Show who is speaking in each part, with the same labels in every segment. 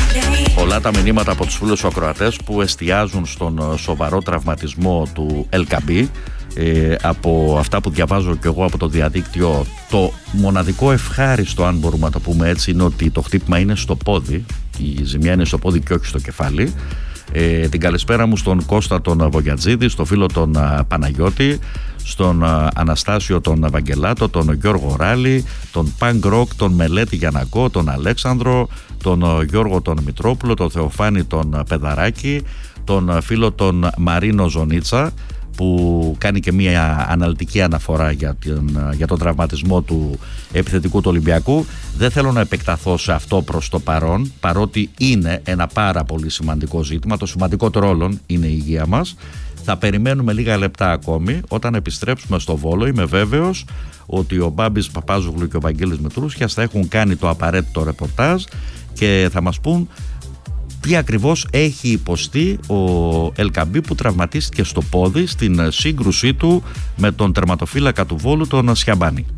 Speaker 1: Πολλά τα μηνύματα από τους φίλους ακροατές που εστιάζουν στον σοβαρό τραυματισμό του Ελκαμπή. Από αυτά που διαβάζω και εγώ από το διαδίκτυο, το μοναδικό ευχάριστο, αν μπορούμε να το πούμε έτσι, είναι ότι το χτύπημα είναι στο πόδι. Η ζημιά είναι στο πόδι και όχι στο κεφάλι. Την καλησπέρα μου στον Κώστα τον Βογιατζίδη, στον φίλο τον Παναγιώτη, στον Αναστάσιο τον Βαγγελάτο, τον Γιώργο Ράλη, τον Πανγκ Ροκ, τον Μελέτη Γιανακό, τον Αλέξανδρο, τον Γιώργο τον Μητρόπουλο, τον Θεοφάνη τον Πεδαράκη, τον φίλο τον Μαρίνο Ζωνίτσα, που κάνει και μια αναλυτική αναφορά για τον τραυματισμό του επιθετικού του Ολυμπιακού. Δεν θέλω να επεκταθώ σε αυτό προς το παρόν, παρότι είναι ένα πάρα πολύ σημαντικό ζήτημα. Το σημαντικότερο όλων είναι η υγεία μας. Θα περιμένουμε λίγα λεπτά ακόμη. Όταν επιστρέψουμε στο Βόλο, είμαι βέβαιος ότι ο Μπάμπης Παπάζογλου και ο Βαγγέλης Μητρούσιας θα έχουν κάνει το απαραίτητο ρεπορτάζ και θα μας πούν τι ακριβώς έχει υποστεί ο Ελκαμπή, που τραυματίστηκε στο πόδι στην σύγκρουσή του με τον τερματοφύλακα του Βόλου, τον Σιαμπάνη.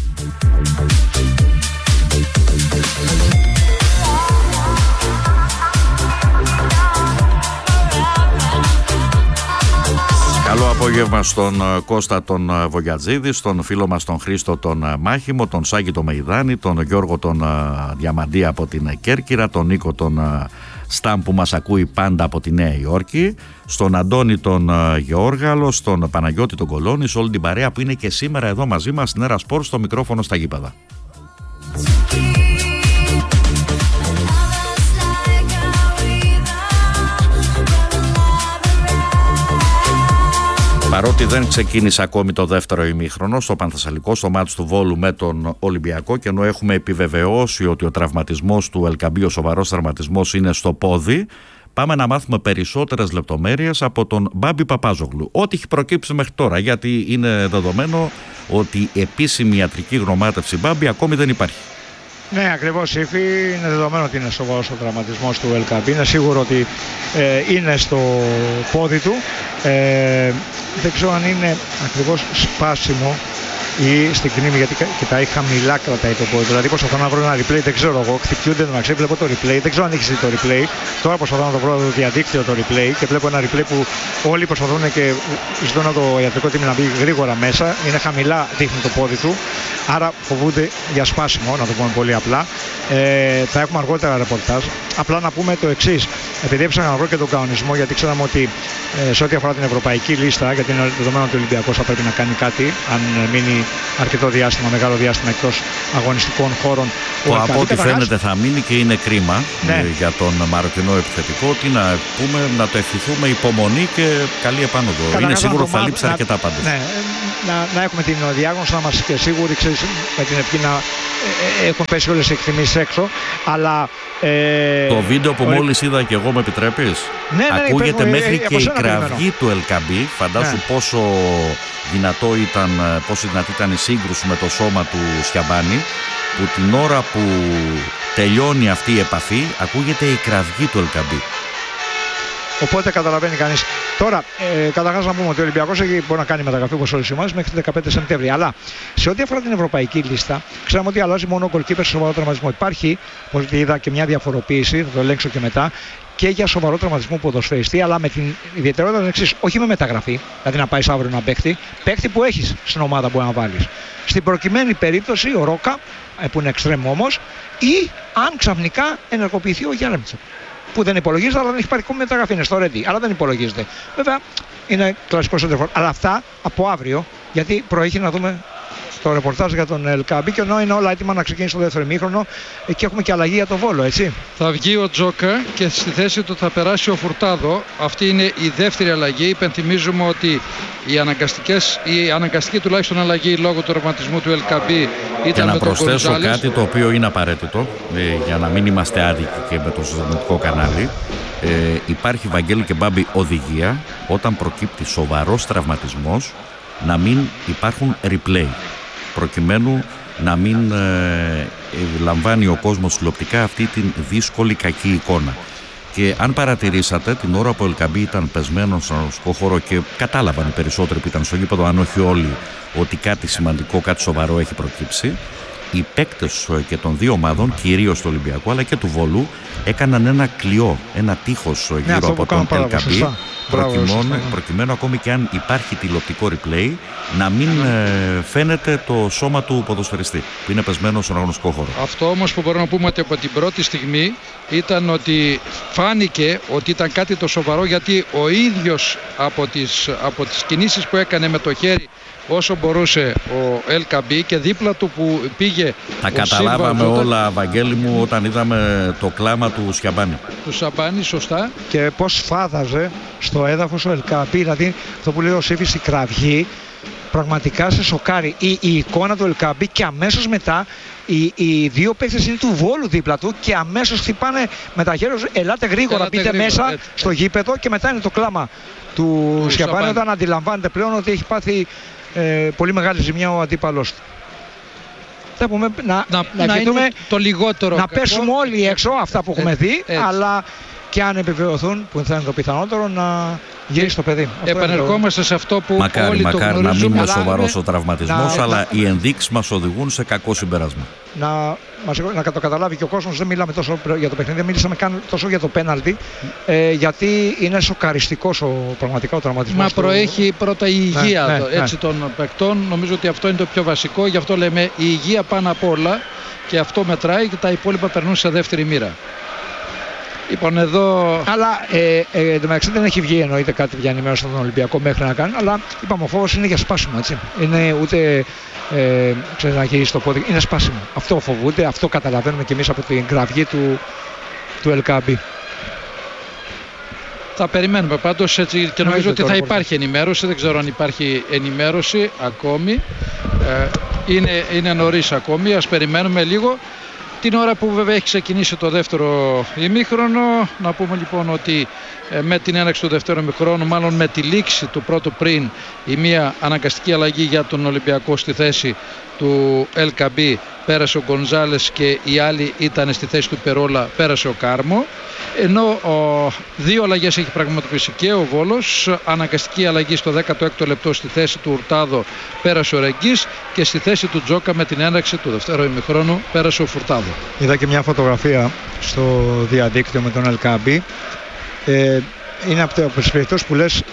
Speaker 1: Καλό απόγευμα στον Κώστα τον Βογιατζίδη, στον φίλο μας τον Χρήστο τον Μάχημο, τον Σάκη τον Μεϊδάνη, τον Γιώργο τον Διαμαντή από την Κέρκυρα, τον Νίκο τον Σταμ που μας ακούει πάντα από τη Νέα Υόρκη, στον Αντώνη τον Γεώργαλο, στον Παναγιώτη τον Κολώνη, σε όλη την παρέα που είναι και σήμερα εδώ μαζί μας στην Έρα Σπορ, στο μικρόφωνο στα γήπεδα. Παρότι δεν ξεκίνησε ακόμη το δεύτερο ημίχρονο στο Πανθεσσαλικό, στο μάτς του Βόλου με τον Ολυμπιακό, και ενώ έχουμε επιβεβαιώσει ότι ο τραυματισμός του Ελκαμπή, ο σοβαρός τραυματισμός, είναι στο πόδι, πάμε να μάθουμε περισσότερες λεπτομέρειες από τον Μπάμπη Παπάζογλου. Ό,τι έχει προκύψει μέχρι τώρα, γιατί είναι δεδομένο ότι επίσημη ιατρική γνωμάτευση, Μπάμπη, ακόμη δεν υπάρχει.
Speaker 2: Ναι, ακριβώς, Ήφη. Είναι δεδομένο ότι είναι σοβαρός ο τραυματισμός του Ελκαμπή. Είναι σίγουρο ότι είναι στο πόδι του. Δεν ξέρω αν είναι ακριβώς σπάσιμο ή στην κνήμη, γιατί κοιτάει χαμηλά, κρατάει το πόδι. Δηλαδή προσπαθώ να βρω ένα replay, δεν ξέρω εγώ. Χτυπιούνται το μεταξύ, βλέπω το replay. Δεν ξέρω αν έχει δει το replay. Τώρα προσπαθώ να το βρω στο διαδίκτυο το replay και βλέπω ένα replay που όλοι προσπαθούν και ζητούν το ιατρικό team να μπει γρήγορα μέσα. Είναι χαμηλά, δείχνει το πόδι του. Άρα φοβούνται για σπάσιμο, να το πούμε πολύ απλά. Θα έχουμε αργότερα ρεπορτάζ. Απλά να πούμε το εξής. Επειδή έψαχνα να βρω και τον κανονισμό, γιατί ξέραμε ότι σε ό,τι αφορά την ευρωπαϊκή λίστα, γιατί είναι δεδομένο ότι ο Ολυμπιακός θα πρέπει να κάνει κάτι, αν μείνει αρκετό διάστημα, μεγάλο διάστημα εκτός αγωνιστικών χώρων.
Speaker 1: Από ό,τι φαίνεται θα μείνει και είναι κρίμα, ναι, για τον Μαροκινό επιθετικό. Τι να πούμε, να το ευχηθούμε υπομονή και καλή επάνωδο. Είναι σίγουρο θα λείψει αρκετά πάντως.
Speaker 2: Ναι, να έχουμε την διάγνωση, να είμαστε και σίγουροι, ξέρεις, με την ευχή να έχουν πέσει όλες οι εκτιμήσεις έξω. Αλλά
Speaker 1: το βίντεο που μόλις είδα και εγώ, με επιτρέπεις,
Speaker 2: ναι,
Speaker 1: ακούγεται μέχρι και η κραυγή του Ελκαμπή. Φαντάσου πόσο δυνατή ήταν η σύγκρουση με το σώμα του Σιαμπάνη, που την ώρα που τελειώνει αυτή η επαφή ακούγεται η κραυγή του Ελκαμπή.
Speaker 2: Οπότε καταλαβαίνει κανείς. Τώρα, καταρχάς να πούμε ότι ο Ολυμπιακός μπορεί να κάνει μεταγραφή όπως όλες οι ομάδες μέχρι τις 15 Σεπτέμβρη. Αλλά σε ό,τι αφορά την ευρωπαϊκή λίστα, ξέραμε ότι αλλάζει μόνο ο goalkeeper σε σοβαρό τραυματισμό. Υπάρχει, όπως είδα, και μια διαφοροποίηση, θα το ελέγξω και μετά, και για σοβαρό τραυματισμό ποδοσφαιριστή, αλλά με την ιδιαιτερότητα του εξής: όχι με μεταγραφή, δηλαδή να πάει αύριο ένα παίχτη που έχεις στην ομάδα που να βάλεις. Στην προκειμένη περίπτωση, ο Ρόκα, που είναι εξτρέμ όμως, ή αν ξαφνικά ενεργοποιηθεί ο Γιάννετσο, που δεν υπολογίζεται, αλλά δεν έχει πάρει ακόμη μεταγραφή. Είναι στο ready, αλλά δεν υπολογίζεται. Βέβαια, είναι κλασικό σέντερφορ. Αλλά αυτά από αύριο, γιατί προέχει να δούμε το ρεπορτάζ για τον Ελκαμπή, και ενώ είναι όλα έτοιμα να ξεκινήσει το δεύτερο ημίχρονο, και έχουμε και αλλαγή για το Βόλο, έτσι.
Speaker 3: Θα βγει ο Τζόκα και στη θέση του θα περάσει ο Φουρτάδο. Αυτή είναι η δεύτερη αλλαγή. Υπενθυμίζουμε ότι η αναγκαστική τουλάχιστον αλλαγή λόγω του τραυματισμού του Ελκαμπή ήταν με τον Γκονζάλες. Και να προσθέσω κάτι το οποίο είναι απαραίτητο, για να μην είμαστε άδικοι και με το συντηρητικό κανάλι. Υπάρχει, Βαγγέλη και Μπάμπη, οδηγία όταν προκύπτει σοβαρός τραυματισμός να μην υπάρχουν replay, προκειμένου να μην λαμβάνει ο κόσμος τηλεοπτικά αυτή την δύσκολη κακή εικόνα. Και αν παρατηρήσατε, την ώρα που ο Ελκαμπή ήταν πεσμένος στον αγωνιστικό χώρο και κατάλαβαν οι περισσότεροι που ήταν στο γήπεδο, αν όχι όλοι, ότι κάτι σημαντικό, κάτι σοβαρό έχει προκύψει,
Speaker 1: οι παίκτες και των δύο ομάδων, κυρίως του Ολυμπιακού αλλά και του Βόλου, έκαναν ένα κλειό, ένα τείχος γύρω από τον LKB, προκειμένου ακόμη και αν υπάρχει τηλεοπτικό replay να μην φαίνεται το σώμα του ποδοσφαιριστή που είναι πεσμένο στον αγωνιστικό χώρο.
Speaker 3: Αυτό όμως που μπορούμε να πούμε ότι από την πρώτη στιγμή ήταν ότι φάνηκε ότι ήταν κάτι το σοβαρό, γιατί ο ίδιος από τις κινήσεις που έκανε με το χέρι όσο μπορούσε ο LKB και δίπλα του που πήγε.
Speaker 1: Τα καταλάβαμε όλα, Βαγγέλη μου, όταν είδαμε το κλάμα του Σιαμπάνη.
Speaker 3: Του Σιαμπάνη, σωστά.
Speaker 2: Και πώς φάδαζε στο έδαφος ο LKB, δηλαδή αυτό που λέει ο Σύφης, η κραυγή, πραγματικά σε σοκάρει. Η εικόνα του LKB και αμέσως μετά οι δύο παίκτες είναι του Βόλου δίπλα του και αμέσως χτυπάνε με τα χέρια, ελάτε γρήγορα, μπείτε μέσα έτσι, στο γήπεδο, και μετά είναι το κλάμα του Σιαμπάνη όταν αντιλαμβάνεται πλέον ότι έχει πάθει πολύ μεγάλη ζημιά ο αντίπαλος του. Θα πούμε, να κοιτούμε
Speaker 3: το λιγότερο
Speaker 2: να πέσουμε όλοι έξω αυτά που έχουμε δει, αλλά και αν επιβεβαιωθούν, που θα είναι το πιθανότερο, να γυρίσει στο παιδί.
Speaker 3: Επανερχόμαστε σε αυτό που
Speaker 1: μακάρι
Speaker 3: το γνωρίζουμε.
Speaker 1: Να μην είναι σοβαρός ο τραυματισμός, αλλά οι ενδείξεις μας οδηγούν σε κακό συμπέρασμα.
Speaker 2: Να το καταλάβει και ο κόσμος, δεν μιλάμε τόσο για το παιχνίδι, δεν μίλησαμε καν τόσο για το πέναλτι, γιατί είναι σοκαριστικός πραγματικά ο τραυματισμός.
Speaker 3: Μα προέχει πρώτα η υγεία των παικτών. Νομίζω ότι αυτό είναι το πιο βασικό, γι' αυτό λέμε η υγεία πάνω απ' όλα, και αυτό μετράει, και τα υπόλοιπα περνούν σε δεύτερη μοίρα. Λοιπόν, εδώ...
Speaker 2: Αλλά εντωμεταξύ δεν έχει βγει εννοείται κάτι για ενημέρωση στον Ολυμπιακό μέχρι να κάνει, αλλά είπαμε ο φόβος είναι για σπάσιμο, έτσι. Είναι ούτε ξέρεις, να γυρίσει το πόδι, είναι σπάσιμο. Αυτό φοβούνται, αυτό καταλαβαίνουμε και εμείς από την κραυγή του LKB.
Speaker 3: Θα περιμένουμε πάντως, έτσι, και νομίζω ότι θα υπάρχει ενημέρωση. Δεν ξέρω αν υπάρχει ενημέρωση ακόμη. Είναι νωρίς ακόμη, ας περιμένουμε λίγο. Την ώρα που βέβαια έχει ξεκινήσει το δεύτερο ημίχρονο, να πούμε λοιπόν ότι με την έναρξη του δεύτερου ημίχρονου, μάλλον με τη λήξη του πρώτου πριν, η μία αναγκαστική αλλαγή για τον Ολυμπιακό στη θέση του LKB, πέρασε ο Γκονζάλες, και η άλλη ήταν στη θέση του Περόλα, πέρασε ο Κάρμο. Ενώ δύο αλλαγές έχει πραγματοποιήσει και ο Βόλος. Αναγκαστική αλλαγή στο 16ο λεπτό στη θέση του Ουρτάδο, πέρασε ο Ρεγγής, και στη θέση του Τζόκα με την έναρξη του δεύτερου ημιχρόνου πέρασε ο Φουρτάδο.
Speaker 2: Είδα και μια φωτογραφία στο διαδίκτυο με τον LKB. Είναι από τις περιπτώσεις που λες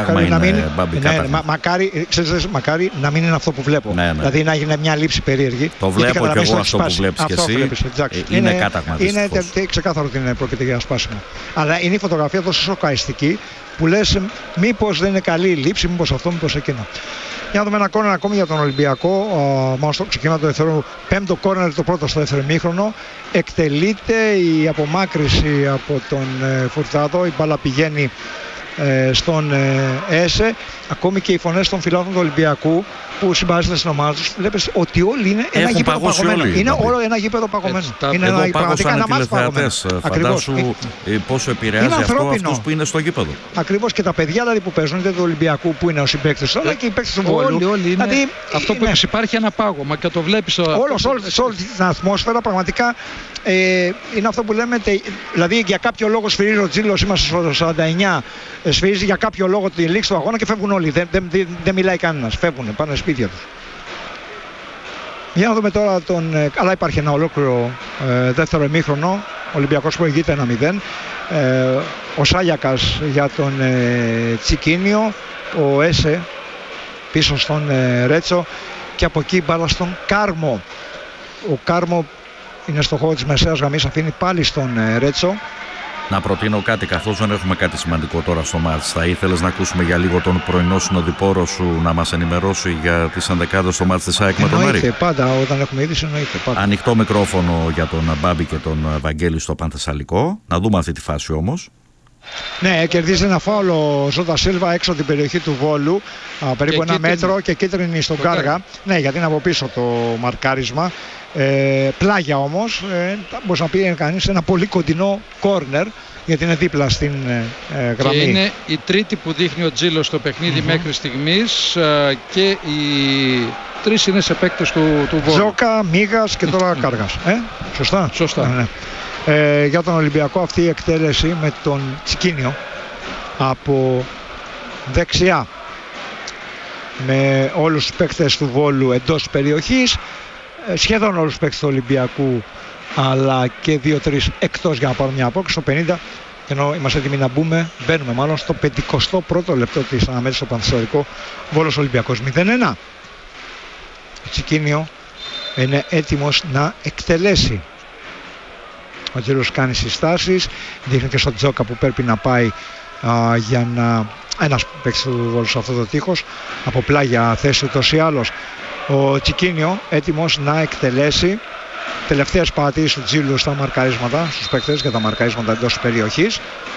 Speaker 2: μακάρι να μην είναι αυτό που βλέπω. Ναι. Δηλαδή να γίνει μια λήψη περίεργη.
Speaker 1: Το βλέπω και εγώ αυτό που βλέπεις και εσύ. Είναι κάταγμα.
Speaker 2: Είναι ξεκάθαρο ότι πρόκειται για σπάσιμο. Αλλά είναι η φωτογραφία τόσο σοκαριστική που λες μήπως δεν είναι καλή η λήψη, μήπως αυτό, μήπως εκείνο. Για να δούμε ένα κόρνερ ακόμη για τον Ολυμπιακό. Μάλλον στο ξεκίνημα του δεύτερου, πέμπτο κόρνερ, το πρώτο στο δεύτερο ημίχρονο. Εκτελείται η απομάκρυση από τον Φουρτάδο. Η μπάλα πηγαίνει στον Έσε. Ακόμη και οι φωνές των φιλάθλων του Ολυμπιακού που συμπαράστασαν στην ομάδα τους, βλέπεις ότι όλοι είναι ένα γήπεδο παγωμένο. Είναι όλο ένα γήπεδο παγωμένο.
Speaker 1: Είναι ένα πραγματικά τηλεθεατές. Φαντάσου πόσο επηρεάζει αυτό αυτούς που είναι στο γήπεδο.
Speaker 2: Ακριβώς, και τα παιδιά δηλαδή που παίζουν, είτε του Ολυμπιακού που είναι ο συμπαίκτης, αλλά και οι παίκτες του Βόλου.
Speaker 3: Όλοι είναι. Δηλαδή, αυτό που υπάρχει ένα πάγωμα και το βλέπεις.
Speaker 2: Σε όλη την ατμόσφαιρα πραγματικά είναι αυτό που λέμε. Δηλαδή για κάποιο λόγο σφυρίζει ο Τζίλος, είμαστε στο 49, σφυρίζει για κάποιο λόγο τη λήξη του αγώνα και φεύγουν όλοι. Δεν μιλάει κανένας. Φεύγουν, πάνε σπίτια τους. Για να δούμε τώρα αλλά υπάρχει ένα ολόκληρο δεύτερο ημίχρονο. Ο Ολυμπιακός προηγείται 1-0. Ο Σάλιακας για τον Τσικίνιο. Ο Έσε πίσω στον Ρέτσο. Και από εκεί μπάλα στον Κάρμο. Ο Κάρμο είναι στο χώρο της μεσαίας γραμμής, αφήνει πάλι στον Ρέτσο.
Speaker 1: Να προτείνω κάτι, καθώς δεν έχουμε κάτι σημαντικό τώρα στο μάτς. Θα ήθελες να ακούσουμε για λίγο τον πρωινό συνοδοιπόρο σου να μας ενημερώσει για τις ενδεκάδες στο μάτς της ΑΕΚ με τον Άρη?
Speaker 2: Εννοείται πάντα, όταν έχουμε είδηση εννοείται πάντα.
Speaker 1: Ανοιχτό μικρόφωνο για τον Μπάμπη και τον Βαγγέλη στο Πανθεσσαλικό. Να δούμε αυτή τη φάση όμως.
Speaker 2: Ναι, κερδίζει ένα φάουλο ο Ζώτα Σίλβα έξω από την περιοχή του Βόλου, περίπου ένα μέτρο, και κίτρινη στον Κάργα. Ναι, γιατί είναι από πίσω το μαρκάρισμα. Πλάγια όμως, μπορεί να πει κανείς, ένα πολύ κοντινό κόρνερ, γιατί είναι δίπλα στην γραμμή.
Speaker 3: Και είναι η τρίτη που δείχνει ο Τζίλος στο παιχνίδι μέχρι στιγμής, και οι τρεις είναι σε παίκτες του Βόλου.
Speaker 2: Ζόκα, Μίγας και τώρα Κάργας. Σωστά. Ναι. Για τον Ολυμπιακό αυτή η εκτέλεση με τον Τσικίνιο από δεξιά, με όλους τους παίκτες του Βόλου εντός περιοχής. σχεδόν όλους τους παίκτες του Ολυμπιακού, αλλά και 2-3 εκτός για να πάρουν μια απόκριση στο 50, ενώ είμαστε έτοιμοι να μπαίνουμε μάλλον στο 51ο λεπτό της αναμέτρησης στο Πανθεσσαλικό Βόλος Ολυμπιακός 0-1. Τσικίνιο είναι έτοιμος να εκτελέσει. Ο Τζίρος κάνει συστάσεις, δείχνει και στο Τζόκα που πρέπει να πάει για να ένας παίκτης του Βόλου σε αυτό το τείχος, από πλάγια θέση ούτως ή άλλως. Ο Τσικίνιο έτοιμος να εκτελέσει. Τελευταίες παρατηρήσεις του Τζίλου στα μαρκαρίσματα, στους παίκτες για τα μαρκαρίσματα εντός της περιοχής.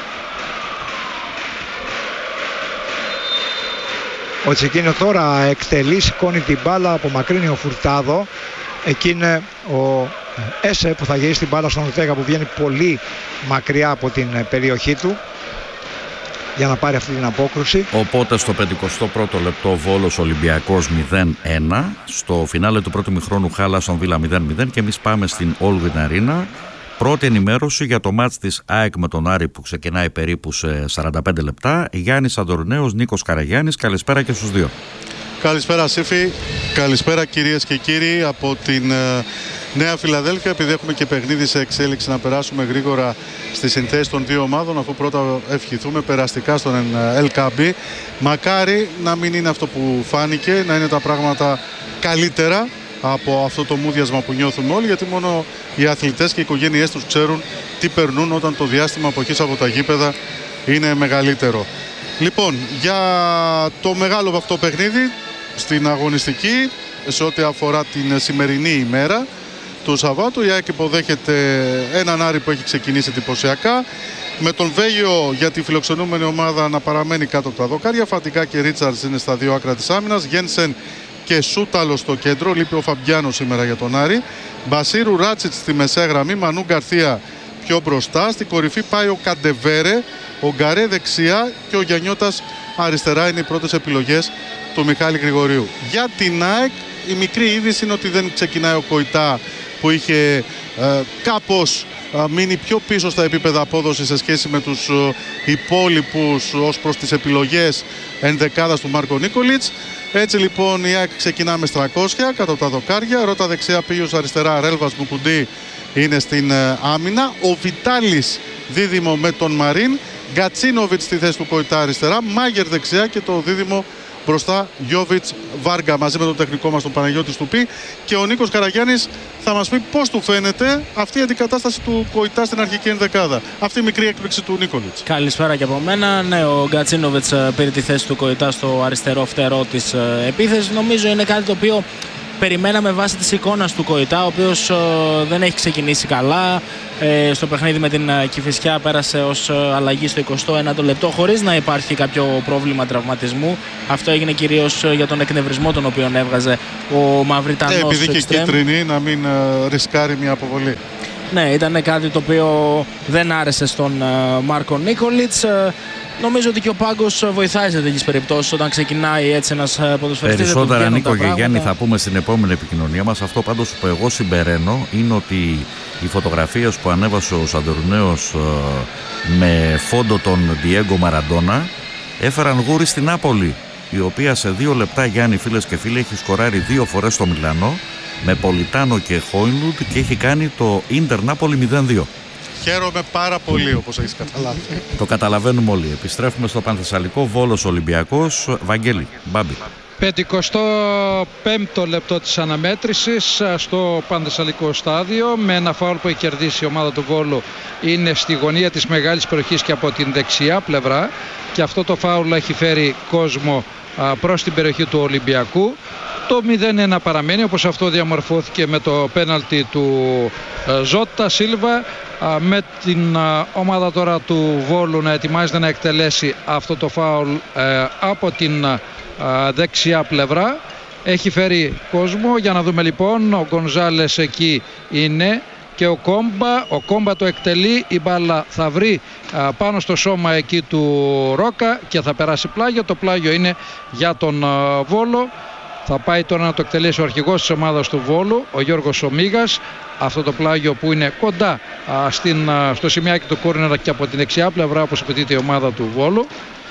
Speaker 2: Ο Τσικίνιο τώρα εκτελεί, σηκώνει την μπάλα, απομακρύνει ο Φουρτάδο. Εκεί είναι ο Έσε που θα γυρίσει την μπάλα στον Ορτέγα που βγαίνει πολύ μακριά από την περιοχή του για να πάρει αυτή την απόκρουση.
Speaker 1: Οπότε στο 51ο λεπτό Βόλος Ολυμπιακός 0-1. Στο φινάλε του πρώτου μηχρόνου χάλασαν Βίλα 0-0 και εμείς πάμε στην Allwyn Arena. Πρώτη ενημέρωση για το μάτς της ΑΕΚ με τον Άρη που ξεκινάει περίπου σε 45 λεπτά. Γιάννης Αντορνέος, Νίκος Καραγιάννης, καλησπέρα και στους δύο.
Speaker 4: Καλησπέρα Σύφη, καλησπέρα κυρίες και κύριοι από την Νέα Φιλαδέλφια. Επειδή έχουμε και παιχνίδι σε εξέλιξη, να περάσουμε γρήγορα στις συνθέσεις των δύο ομάδων, αφού πρώτα ευχηθούμε περαστικά στον LKB. Μακάρι να μην είναι αυτό που φάνηκε, να είναι τα πράγματα καλύτερα από αυτό το μούδιασμα που νιώθουμε όλοι, γιατί μόνο οι αθλητές και οι οικογένειές τους ξέρουν τι περνούν όταν το διάστημα αποχής από τα γήπεδα είναι μεγαλύτερο. Λοιπόν, για το μεγάλο αυτό παιχνίδι στην αγωνιστική, σε ό,τι αφορά την σημερινή ημέρα του Σαββάτου, η ΑΕΚ υποδέχεται έναν Άρη που έχει ξεκινήσει εντυπωσιακά, με τον Βέγιο για τη φιλοξενούμενη ομάδα να παραμένει κάτω από τα δοκάρια. Φατικά και Ρίτσαρντς είναι στα δύο άκρα της άμυνας. Γένσεν και Σούταλο στο κέντρο. Λείπει ο Φαμπιάνο σήμερα για τον Άρη. Μπασίρου Ράτσιτς στη μεσαία γραμμή. Μανού Γκαρθία πιο μπροστά. Στην κορυφή πάει ο Καντεβέρε. Ο Γκαρέ δεξιά και ο Γιαννιώτας αριστερά είναι οι πρώτες επιλογές του Μιχάλη Γρηγορίου. Για την ΑΕΚ η μικρή είδηση είναι ότι δεν ξεκινάει ο Κοϊτά, που είχε κάπως μείνει πιο πίσω στα επίπεδα απόδοση σε σχέση με τους υπόλοιπους ως προς τις επιλογές ενδεκάδας του Μάρκο Νίκολιτς. Έτσι λοιπόν η ΑΕΚ ξεκινά με Στρακόσια κάτω από τα δοκάρια. Ρώτα δεξιά, Πίγιος αριστερά, Ρέλβας Μουκουντή είναι στην άμυνα. Ο Βιτάλης δίδυμο με τον Μαρίν. Γκατσίνοβιτς στη θέση του Κοϊτά αριστερά. Μάγερ δεξιά και το δίδυμο μπροστά Γιόβιτς Βάργα μαζί με τον τεχνικό μας τον Παναγιώτη Στουπί. Και ο Νίκος Καραγιάννης θα μας πει πώς του φαίνεται αυτή η αντικατάσταση του Κοϊτά στην αρχική ενδεκάδα. Αυτή η μικρή έκπληξη του Νίκολιτς.
Speaker 5: Καλησπέρα και από μένα. Ναι, ο Γκατσίνοβιτς πήρε τη θέση του Κοϊτά στο αριστερό φτερό της επίθεσης. Νομίζω είναι κάτι το οποίο περιμέναμε βάσει της εικόνας του Κοϊτά, ο οποίος δεν έχει ξεκινήσει καλά. Στο παιχνίδι με την Κηφισιά πέρασε ως αλλαγή στο 21ο λεπτό χωρίς να υπάρχει κάποιο πρόβλημα τραυματισμού. Αυτό έγινε κυρίως για τον εκνευρισμό τον οποίο έβγαζε ο Μαυριτανός.
Speaker 4: Επειδή και κίτρινη να μην ρισκάρει μια αποβολή.
Speaker 5: Ναι, ήταν κάτι το οποίο δεν άρεσε στον Μάρκο Νίκολιτς. Νομίζω ότι και ο πάγκος βοηθάει σε τέτοιες περιπτώσεις όταν ξεκινάει έτσι ένας ποδοσφαιριστής.
Speaker 1: Περισσότερα, Νίκο και Γιάννη, θα πούμε στην επόμενη επικοινωνία μας. Αυτό πάντως που εγώ συμπεραίνω είναι ότι οι φωτογραφίες που ανέβασε ο Σαντορνέος με φόντο τον Διέγκο Μαραντόνα έφεραν γούρι στην Νάπολη, η οποία σε 2 λεπτά, Γιάννη, φίλες και φίλοι, έχει σκοράρει 2 φορές στο Μιλανό με Πολιτάνο και Χόινλουντ και έχει κάνει το Ίντερ Νάπολη 0-2.
Speaker 4: Χαίρομαι πάρα πολύ, όπως έχεις καταλάβει.
Speaker 1: Το καταλαβαίνουμε όλοι. Επιστρέφουμε στο Πανθεσσαλικό, Βόλος Ολυμπιακός. Βαγγέλη, Μπάμπη.
Speaker 3: 55ο λεπτό της αναμέτρησης στο Πανθεσσαλικό στάδιο, με ένα φάουλ που έχει κερδίσει η ομάδα του Βόλου. Είναι στη γωνία της μεγάλης περιοχής και από την δεξιά πλευρά, και αυτό το φάουλ έχει φέρει κόσμο προς την περιοχή του Ολυμπιακού. Το 0-1 παραμένει, όπως αυτό διαμορφώθηκε με το πέναλτι του Ζώτα Σίλβα, με την ομάδα τώρα του Βόλου να ετοιμάζεται να εκτελέσει αυτό το φάουλ από την δεξιά πλευρά. Έχει φέρει κόσμο. Για να δούμε λοιπόν, ο Γκονζάλες εκεί είναι και ο Κόμπα το εκτελεί. Η μπάλα θα βρει πάνω στο σώμα εκεί του Ρόκα και θα περάσει πλάγιο. Το πλάγιο είναι για τον Βόλο. Θα πάει τώρα να το εκτελέσει ο αρχηγός της ομάδας του Βόλου, ο Γιώργος Ομίγας. Αυτό το πλάγιο που είναι κοντά στο σημειάκι του κόρνερα και από την δεξιά πλευρά, όπως απαιτείται η ομάδα του Βόλου.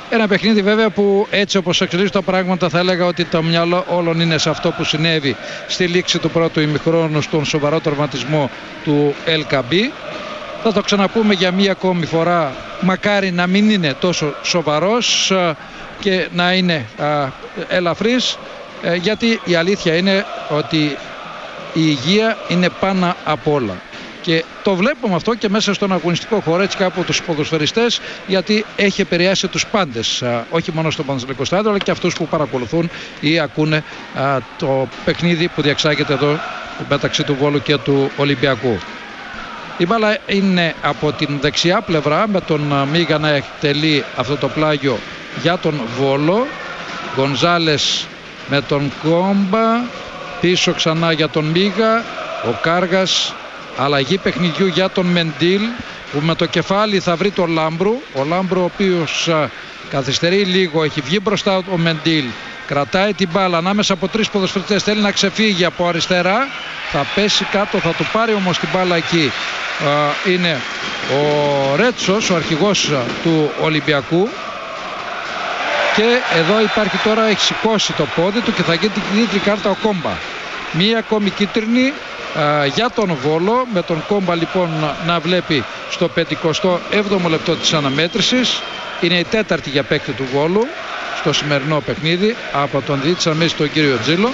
Speaker 3: Ένα παιχνίδι βέβαια που έτσι όπως εξελίσσουν τα πράγματα θα έλεγα ότι το μυαλό όλων είναι σε αυτό που συνέβη στη λήξη του πρώτου ημιχρόνου στον σοβαρό τραυματισμό του LKB. Θα το ξαναπούμε για μία ακόμη φορά, μακάρι να μην είναι τόσο σοβαρός και να είναι ελαφρύς, γιατί η αλήθεια είναι ότι η υγεία είναι πάνω απ' όλα. Και το βλέπουμε αυτό και μέσα στον αγωνιστικό χώρο, έτσι κάπου τους ποδοσφαιριστές, γιατί έχει επηρεάσει τους πάντες, όχι μόνο στο Παναθηναϊκό Στάδιο, αλλά και αυτούς που παρακολουθούν ή ακούνε το παιχνίδι που διεξάγεται εδώ μεταξύ του Βόλου και του Ολυμπιακού. Η μπάλα είναι από την δεξιά πλευρά, με τον Μίγα να εκτελεί αυτό το πλάγιο για τον Βόλο. Γκονζάλες με τον Κόμπα, πίσω ξανά για τον Μίγα. Ο Κάργας, αλλαγή παιχνιδιού για τον Μεντίλ, που με το κεφάλι θα βρει τον Λάμπρου. Ο Λάμπρου, ο οποίος καθυστερεί λίγο, έχει βγει μπροστά ο Μεντίλ, κρατάει την μπάλα ανάμεσα από τρεις ποδοσφαιριστές, θέλει να ξεφύγει από αριστερά, θα πέσει κάτω, θα του πάρει όμως την μπάλα εκεί. Είναι ο Ρέτσος, ο αρχηγός του Ολυμπιακού, και εδώ υπάρχει τώρα, έχει σηκώσει το πόδι του και θα γίνει την κίτρινη κάρτα ο Κόμπα. Μία ακόμη κίτρινη για τον Βόλο, με τον Κόμπα λοιπόν να βλέπει στο 57ο λεπτό της αναμέτρησης. Είναι η τέταρτη για παίκτη του Βόλου στο σημερινό παιχνίδι, από τον Δίτσα μέσα στον κύριο Τζίλο,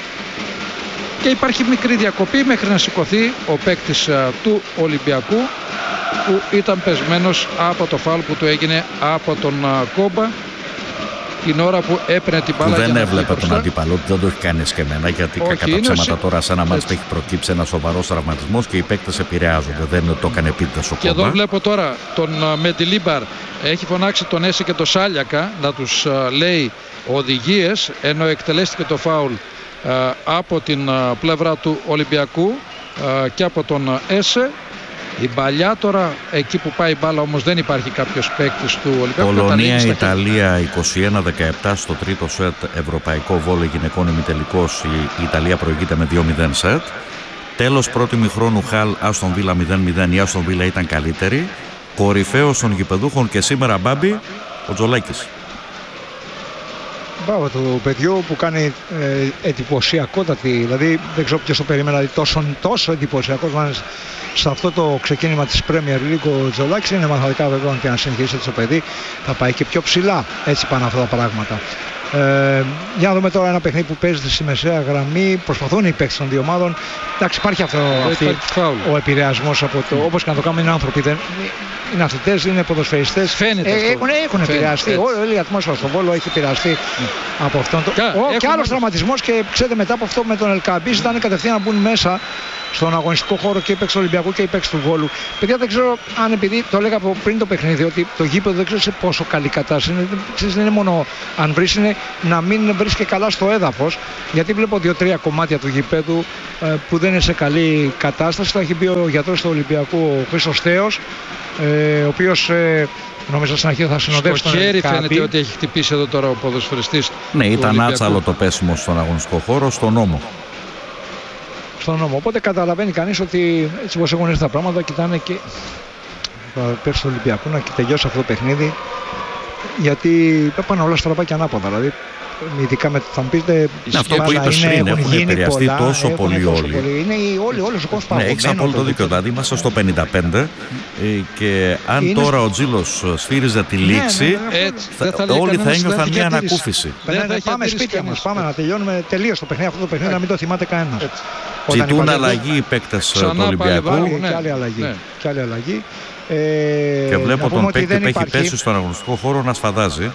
Speaker 3: και υπάρχει μικρή διακοπή μέχρι να σηκωθεί ο παίκτης του Ολυμπιακού, που ήταν πεσμένος από το φάουλ που του έγινε από τον Κόμπα την ώρα που έπαιρνε την μπάλα.
Speaker 1: Δεν έβλεπε τον αντίπαλο, δεν το έχει κάνει εσκεμμένα, γιατί κατά τα ψέματα τώρα σε ένα μάτς έχει προκύψει ένα σοβαρό τραυματισμό και οι παίκτες επηρεάζονται. Δεν το έκανε επίτηδες ο Κόμπα.
Speaker 3: Και εδώ βλέπω τώρα τον Μεντιλίμπαρ, έχει φωνάξει τον Έσε και τον Σάλιακα να τους λέει οδηγίες, ενώ εκτελέστηκε το φάουλ από την πλευρά του Ολυμπιακού και από τον Έσε. Η παλιά τώρα, εκεί που πάει η μπάλα όμως δεν υπάρχει κάποιος παίκτης του Ολυμπιακού.
Speaker 1: Πολωνία-Ιταλία 21-17 στο τρίτο σετ, ευρωπαϊκό βόλεϊ γυναικών ημιτελικός. Η Ιταλία προηγείται με 2-0 σετ. Τέλος πρώτου ημιχρόνου, Χαλ Άστον Βίλα 0-0. Η Άστον Βίλα ήταν καλύτερη. Κορυφαίος των γηπεδούχων και σήμερα, Μπάμπη, ο Τζολάκης.
Speaker 2: Μπράβο του παιδιού που κάνει εντυπωσιακότατη, δηλαδή δεν ξέρω ποιος το περίμενα, τόσο εντυπωσιακός να είναι σε αυτό το ξεκίνημα της Premier League ο Τζολάκης. Είναι μαθηματικά βέβαια και να συνεχίσει έτσι το παιδί θα πάει και πιο ψηλά, έτσι πάνε αυτά τα πράγματα. Για να δούμε τώρα ένα παιχνίδι που παίζεται στη μεσαία γραμμή. Προσπαθούν οι παίκτες των δύο ομάδων. Εντάξει, υπάρχει ο επηρεασμός από το. Όπως και να το κάνουμε, είναι άνθρωποι. Είναι αθλητές, είναι ποδοσφαιριστές.
Speaker 3: Φαίνεται
Speaker 2: έχουν επηρεαστεί. Όλη η ατμόσφαιρα στον Βόλο έχει επηρεαστεί από αυτόν. Και άλλος τραυματισμός. Και ξέρετε, μετά από αυτό με τον LKB ήταν κατευθείαν να μπουν μέσα στον αγωνιστικό χώρο και οι παίκτες του Ολυμπιακού και οι παίκτες του Βόλου. Παιδιά, δεν ξέρω αν, επειδή το λέγα από πριν το παιχνίδι, ότι το γήπεδο δεν ξέρω σε πόσο καλή κατάσταση είναι. Δεν είναι μόνο αν βρει, είναι να μην βρίσκει καλά στο έδαφος. Γιατί βλέπω 2-3 κομμάτια του γήπεδου που δεν είναι σε καλή κατάσταση. Το έχει πει ο γιατρός του Ολυμπιακού, ο Χρήστος Θέος, ο οποίος νομίζω στην αρχή θα συνοδεύσει τον LKB.
Speaker 3: Στο χέρι φαίνεται ότι έχει χτυπήσει εδώ τώρα ο ποδοσφαιριστής.
Speaker 1: Ναι, ήταν άτσαλο το πέσιμο στον αγωνιστικό χώρο, στον νόμο.
Speaker 2: Στον νόμο. Οπότε καταλαβαίνει κανείς ότι έτσι όπως έχουν έρθει τα πράγματα, κοιτάνε και πέρσι του Ολυμπιακού να τελειώσει αυτό το παιχνίδι. Γιατί πάνε όλα στραβά και ανάποδα. Δηλαδή, ειδικά με θα μου πείτε.
Speaker 1: Αυτό που είπες πριν, έχουν επηρεαστεί τόσο πολύ όλοι.
Speaker 2: Είναι όλος ο κόσμος παγωμένος.
Speaker 1: Ναι, έχεις απόλυτο δίκιο. Δηλαδή, είμαστε στο 55 και αν τώρα ο Τζίλος σφύριζε τη λήξη, όλοι θα ένιωθαν μια ανακούφιση.
Speaker 2: Πάμε σπίτια μας, πάμε να τελειώνουμε τελείως το παιχνίδι. Αυτό το παιχνίδι να μην το θυμάται κανένας.
Speaker 1: Ζητούν αλλαγή οι παίκτες του Ολυμπιακού.
Speaker 2: Και άλλη αλλαγή.
Speaker 1: Και βλέπω τον παίκτη που έχει πέσει στον αγωνιστικό χώρο να σφαδάζει.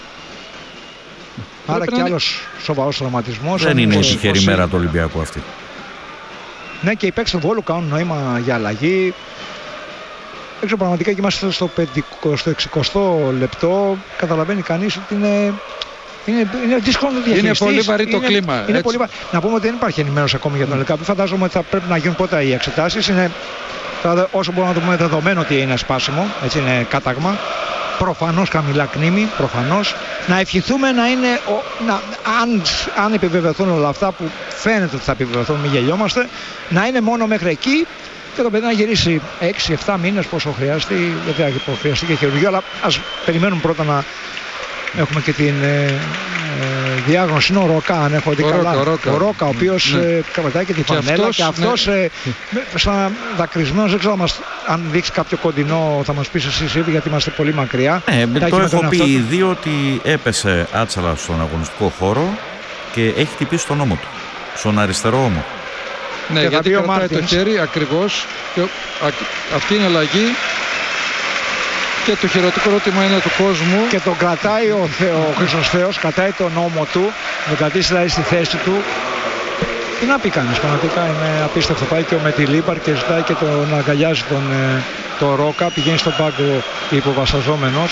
Speaker 2: Άρα και άλλος σοβαρός τραυματισμός.
Speaker 1: Δεν είναι η τυχερή μέρα του Ολυμπιακού αυτή.
Speaker 2: Ναι, και οι παίκτες του Βόλου κάνουν νόημα για αλλαγή. Δεν ξέρω, πραγματικά και είμαστε στο 60ο λεπτό. Καταλαβαίνει κανείς ότι είναι δύσκολο να διαχειριστείς.
Speaker 3: Είναι πολύ βαρύ το κλίμα.
Speaker 2: Να πούμε ότι δεν υπάρχει ενημέρωση ακόμη για τον LKB. Φαντάζομαι ότι θα πρέπει να γίνουν πρώτα οι εξετάσεις. Όσο μπορούμε να το πούμε, δεδομένο ότι είναι σπάσιμο, έτσι είναι κάταγμα. Προφανώς χαμηλά κνήμη, προφανώς. Να ευχηθούμε να είναι, αν επιβεβαιωθούν όλα αυτά που φαίνεται ότι θα επιβεβαιωθούν, μην γελιόμαστε, να είναι μόνο μέχρι εκεί και το παιδί να γυρίσει 6-7 μήνες πόσο χρειαστεί, γιατί θα χρειαστεί και χειρουργείο, αλλά ας περιμένουμε πρώτα Έχουμε και την διάγνωση, είναι ο Ροκά, αν έχω δει καλά. Ο Ρόκα, ο οποίος κρατάει και την φανέλα και αυτός σαν δακρυσμένος, δεν ξέρω αν δείξει κάποιο κοντινό, θα μας πεις εσείς ήδη, γιατί είμαστε πολύ μακριά.
Speaker 1: Το έχω πει ήδη ότι έπεσε άτσαλα στον αγωνιστικό χώρο και έχει χτυπήσει τον ώμο του, στον αριστερό ώμο.
Speaker 3: Ναι, γιατί κρατάει το χέρι ακριβώς και αυτή είναι αλλαγή. Και το χειρότερο ερώτημα είναι του κόσμου.
Speaker 2: Και τον κρατάει ο Χρήστος Θεός, κρατάει τον ώμο του, με κρατήσει δηλαδή στη θέση του. Τι να πει κανείς, πραγματικά είναι απίστευτο. Πάει και ο Μετιλίμπαρ και ζητάει και τον αγκαλιάζει τον Ρόκα, πηγαίνει στον πάγκο υποβασταζόμενος.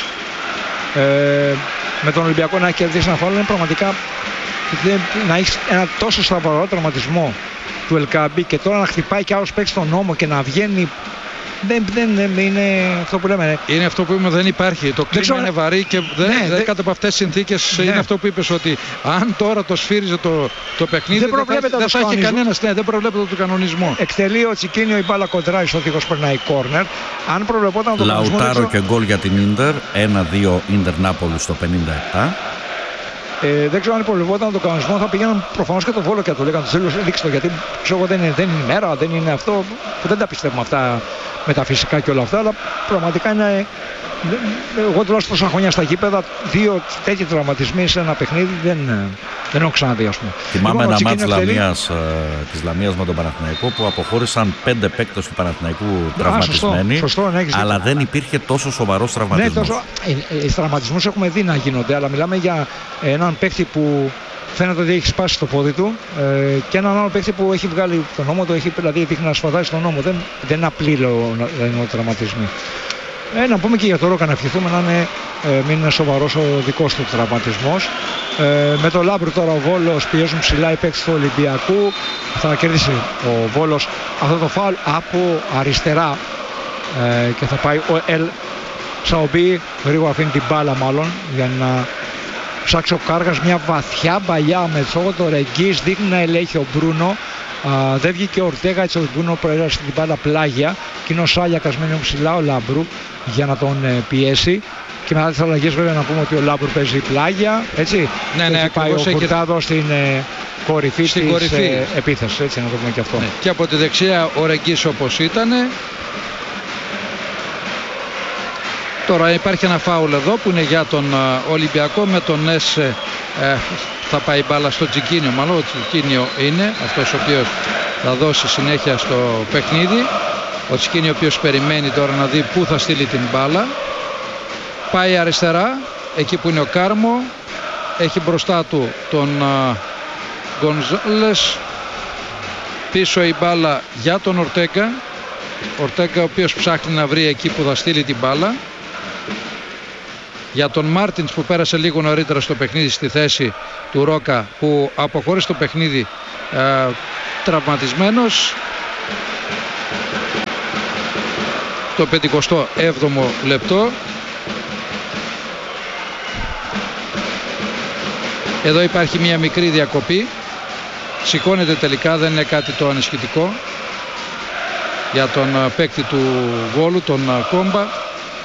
Speaker 2: Με τον Ολυμπιακό να έχει κερδίσει ένα φάουλ είναι πραγματικά να έχει ένα τόσο στραβαρό τραυματισμό του Ελκαμπή και τώρα να χτυπάει και άλλος παίξει τον ώμο και να βγαίνει. Δεν είναι αυτό που λέμε.
Speaker 3: Είναι αυτό που είπαμε, δεν υπάρχει. Το κλίμα είναι βαρύ και κάτω από αυτές τις συνθήκες είναι αυτό που είπες, ότι αν τώρα το σφύριζε το παιχνίδι δεν θα έχει κανένας. Δεν προβλέπεται το κανονισμό.
Speaker 2: Εκτελεί ο Τσικίνιο, η μπάλα κοντράει στο δίχως, περνάει κόρνερ. Αν προβλεπόταν το κανονισμό.
Speaker 1: Λαουτάρο και γκολ για την Ίντερ. 1-2 Ίντερ Νάπολη στο 57.
Speaker 2: Δεν ξέρω αν προβλεπόταν τον κανονισμό, θα πηγαίναν προφανώς και το Βόλο και το λέγανε του τέλους, δείξτε το, γιατί ξέρω δεν είναι μέρα, δεν είναι αυτό, που δεν τα πιστεύουμε αυτά με τα φυσικά και όλα αυτά, αλλά πραγματικά είναι. Εγώ τουλάχιστον τόσα χρόνια στα γήπεδα, 2 τέτοιοι τραυματισμοί σε ένα παιχνίδι δεν έχω ξαναδεί, ας πούμε.
Speaker 1: Θυμάμαι ένα μάτς της Λαμίας με τον Παναθηναϊκό που αποχώρησαν 5 παίκτες του Παναθηναϊκού τραυματισμένοι, αλλά δεν υπήρχε τόσο σοβαρός τραυματισμός.
Speaker 2: Οι τραυματισμούς έχουμε δει να γίνονται, αλλά μιλάμε για έναν παίκτη που φαίνεται ότι έχει σπάσει το πόδι του και έναν άλλο παίκτη που έχει βγάλει τον ώμο του, δηλαδή δείχνει να σφαδάει στον ώμο. Δεν είναι απλή τραυματισμοί. Να πούμε και για το Ρόκα, να ευχηθούμε να μην είναι σοβαρός ο δικός του τραυματισμός. Με το Λάμπρου τώρα ο Βόλος πιέζουν ψηλά οι παίκτες του Ολυμπιακού. Θα κερδίσει ο Βόλος αυτό το φάουλ από αριστερά και θα πάει ο Ελ Σαομπί, γρήγορα αφήνει την μπάλα μάλλον για να ψάξει ο Κάργας μια βαθιά παλιά με τσόγο το Ρεγγίς, δείχνει να ελέγχει ο Μπρούνο. Δεν βγήκε ο Ορτέγα, έτσι ο Μπρούνο προέρασε την μπάλα πλάγια και είναι ο Σάλιακας μένει ψηλά ο Λάμπρου για να τον πιέσει. Και μετά τις αλλαγές βέβαια να πούμε ότι ο Λάμπρου παίζει πλάγια, έτσι.
Speaker 3: Ναι,
Speaker 2: πάει ο Φουρτάδο στην κορυφή της επίθεσης, έτσι να το πούμε και αυτό.
Speaker 3: Ναι. Και από τη δεξιά ο Ρεγγίς όπως ήταν. Τώρα υπάρχει ένα φάουλ εδώ που είναι για τον Ολυμπιακό, με τον Έσε θα πάει μπάλα στο Τσικίνιο, μάλλον ο Τσικίνιο είναι αυτός ο οποίος θα δώσει συνέχεια στο παιχνίδι. Ο Τσικίνιο ο οποίος περιμένει τώρα να δει πού θα στείλει την μπάλα. Πάει αριστερά, εκεί που είναι ο Κάρμο, έχει μπροστά του τον Γκονζάλες, πίσω η μπάλα για τον Ορτέγκα. Ορτέγκα ο οποίος ψάχνει να βρει εκεί που θα στείλει την μπάλα. Για τον Μάρτινς που πέρασε λίγο νωρίτερα στο παιχνίδι στη θέση του Ρόκα, που αποχώρησε το παιχνίδι τραυματισμένος. Το 57ο λεπτό. Εδώ υπάρχει μια μικρή διακοπή. Σηκώνεται τελικά, δεν είναι κάτι το ανησυχητικό για τον παίκτη του Βόλου, τον Κόμπα.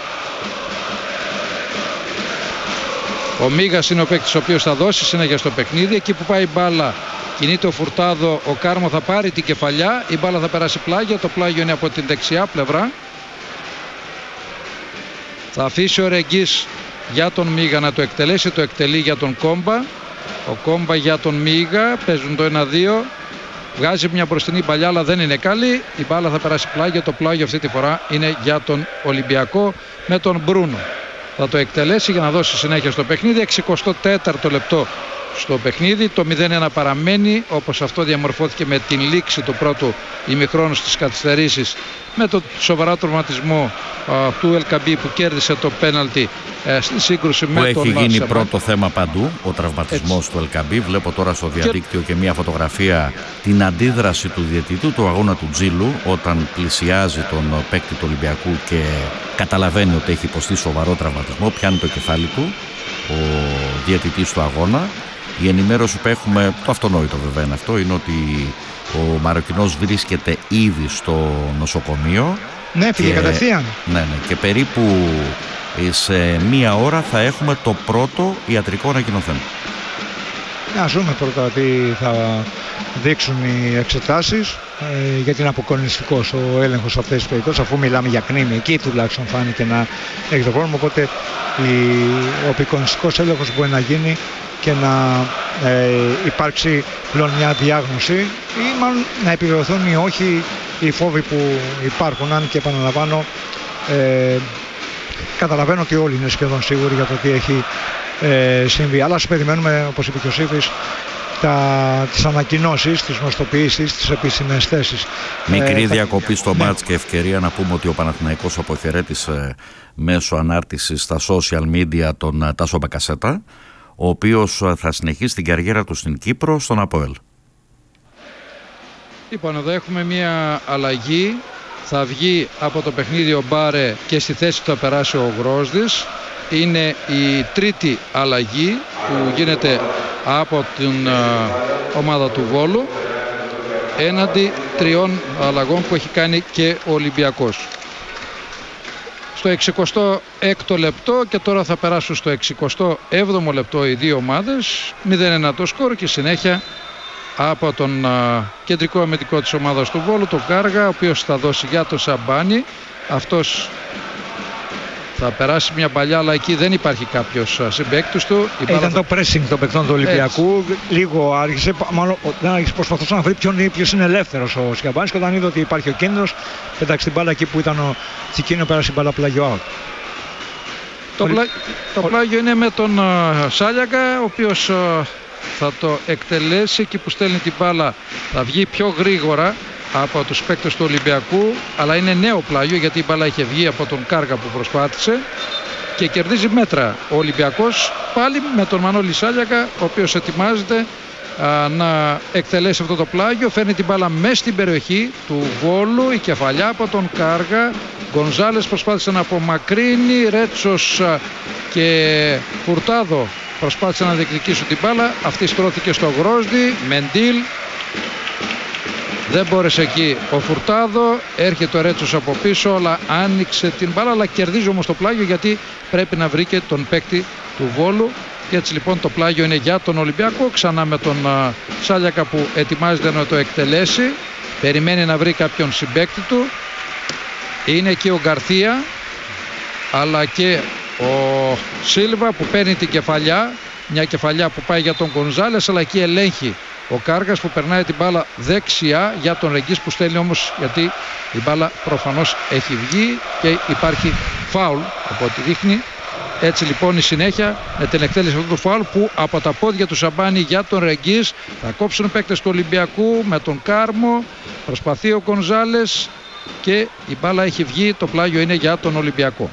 Speaker 3: Ο Μίγας είναι ο παίκτης ο οποίος θα δώσει συνέχεια στο παιχνίδι. Εκεί που πάει η μπάλα κινείται ο Φουρτάδο, ο Κάρμο θα πάρει την κεφαλιά, η μπάλα θα περάσει πλάγια, το πλάγιο είναι από την δεξιά πλευρά. Θα αφήσει ο Ρεγγίς για τον Μίγα να το εκτελέσει, το εκτελεί για τον Κόμπα. Ο Κόμπα για τον Μίγα, παίζουν το 1-2. Βγάζει μια μπροστινή παλιά, αλλά δεν είναι καλή. Η μπάλα θα περάσει πλάγια, το πλάγιο αυτή τη φορά είναι για τον Ολυμπιακό με τον Μπρούνο. Θα το εκτελέσει για να δώσει συνέχεια στο παιχνίδι. 64ο λεπτό στο παιχνίδι. Το 0-1 παραμένει, όπως αυτό διαμορφώθηκε με την λήξη του πρώτου ημιχρόνου στις καθυστερήσεις, με τον σοβαρά τραυματισμό του Ελκαμπή που κέρδισε το πέναλτι στη σύγκρουση με τον
Speaker 1: Μάρσελ. Που έχει γίνει πρώτο θέμα παντού, ο τραυματισμός του Ελκαμπή. Βλέπω τώρα στο διαδίκτυο και μια φωτογραφία την αντίδραση του διαιτητού του αγώνα του Τζίλου όταν πλησιάζει τον παίκτη του Ολυμπιακού και καταλαβαίνει ότι έχει υποστεί σοβαρό τραυματισμό. Πιάνει το κεφάλι του ο διαιτητής του αγώνα. Η ενημέρωση που έχουμε, το αυτονόητο βέβαια είναι αυτό, είναι ότι ο Μαροκινός βρίσκεται ήδη στο νοσοκομείο.
Speaker 2: Ναι, πήγε κατευθείαν.
Speaker 1: Ναι, και περίπου σε μία ώρα θα έχουμε το πρώτο ιατρικό ανακοινωθέν.
Speaker 2: Να δούμε πρώτα τι θα δείξουν οι εξετάσεις, γιατί είναι αποκονιστικός ο έλεγχος σε αυτές τις περιπτώσεις, αφού μιλάμε για κνήμη, εκεί τουλάχιστον φάνηκε να έχει το πρόβλημα, οπότε ο αποκονιστικός έλεγχος μπορεί να γίνει και να υπάρξει πλέον μια διάγνωση ή μάλλον να επιβεβαιωθούν ή όχι οι φόβοι που υπάρχουν, αν και επαναλαμβάνω καταλαβαίνω ότι όλοι είναι σχεδόν σίγουροι για το τι έχει συμβεί, αλλά ας περιμένουμε, όπως είπε και ο Σύφης, τις ανακοινώσεις, τις γνωστοποιήσεις, τις επίσημες θέσεις.
Speaker 1: Μικρή διακοπή στο μάτς και ευκαιρία να πούμε ότι ο Παναθηναϊκός αποχαιρέτησε μέσω ανάρτησης στα social media τον Τάσο Μπακασέτα, ο οποίος θα συνεχίσει την καριέρα του στην Κύπρο, στον ΑΠΟΕΛ.
Speaker 3: Λοιπόν, εδώ έχουμε μια αλλαγή. Θα βγει από το παιχνίδι ο Μπάρε και στη θέση του θα περάσει ο Γρόσδης. Είναι η τρίτη αλλαγή που γίνεται από την ομάδα του Βόλου έναντι 3 αλλαγών που έχει κάνει και ο Ολυμπιακός. Στο 66ο λεπτό και τώρα θα περάσουν στο 67ο λεπτό οι δύο ομάδες. 0-1 το σκορ και συνέχεια από τον κεντρικό αμυντικό της ομάδας του Βόλου, τον Κάργα, ο οποίος θα δώσει για το Σαμπάνι. Αυτός θα περάσει μια παλιά, αλλά εκεί δεν υπάρχει κάποιος συμπαίκτης του.
Speaker 2: Ήταν το pressing των παικτών του Ολυμπιακού. Έτσι. Λίγο άρχισε, μάλλον δεν άρχισε, προσπαθούσε να βρει ποιος είναι ελεύθερος ο Σιαμπάνης, και όταν είδε ότι υπάρχει ο κίνδυνος, πέταξε την μπάλα εκεί που ήταν ο Τσικίνιο, πέρασε την μπάλα πλάγιο out.
Speaker 3: Το πλάγιο είναι με τον Σάλιακα, ο οποίος θα το εκτελέσει. Εκεί που στέλνει την μπάλα θα βγει πιο γρήγορα από τους παίκτες του Ολυμπιακού, αλλά είναι νέο πλάγιο γιατί η μπάλα είχε βγει από τον Κάργα που προσπάθησε και κερδίζει μέτρα ο Ολυμπιακός πάλι με τον Μανώλη Σάλιακα, ο οποίος ετοιμάζεται να εκτελέσει αυτό το πλάγιο. Φέρνει την μπάλα μέσα στην περιοχή του Βόλου, η κεφαλιά από τον Κάργα. Γκονζάλες προσπάθησε να απομακρύνει, Ρέτσος και Φουρτάδο προσπάθησαν να διεκδικήσουν την μπάλα. Αυτή στρώθηκε στο Γρόσδι. Μεντίλ, δεν μπόρεσε εκεί ο Φουρτάδο, έρχεται ο Ρέτσος από πίσω, αλλά άνοιξε την μπάλα, αλλά κερδίζει όμως το πλάγιο γιατί πρέπει να βρει και τον παίκτη του Βόλου. Και έτσι λοιπόν το πλάγιο είναι για τον Ολυμπιακό, ξανά με τον Σάλιακα που ετοιμάζεται να το εκτελέσει, περιμένει να βρει κάποιον συμπαίκτη του. Είναι και ο Γκαρθία, αλλά και ο Σίλβα που παίρνει την κεφαλιά, μια κεφαλιά που πάει για τον Γκονζάλες, αλλά εκεί ελέγχει ο Κάργας που περνάει την μπάλα δεξιά για τον Ρεγκής, που στέλνει όμως γιατί η μπάλα προφανώς έχει βγει και υπάρχει φάουλ από ό,τι δείχνει. Έτσι λοιπόν η συνέχεια με την εκτέλεση αυτού του φάουλ που από τα πόδια του Σαμπάνη για τον Ρεγκής θα κόψουν παίκτες του Ολυμπιακού με τον Κάρμο. Προσπαθεί ο Γκονζάλες και η μπάλα έχει βγει, το πλάγιο είναι για τον Ολυμπιακό.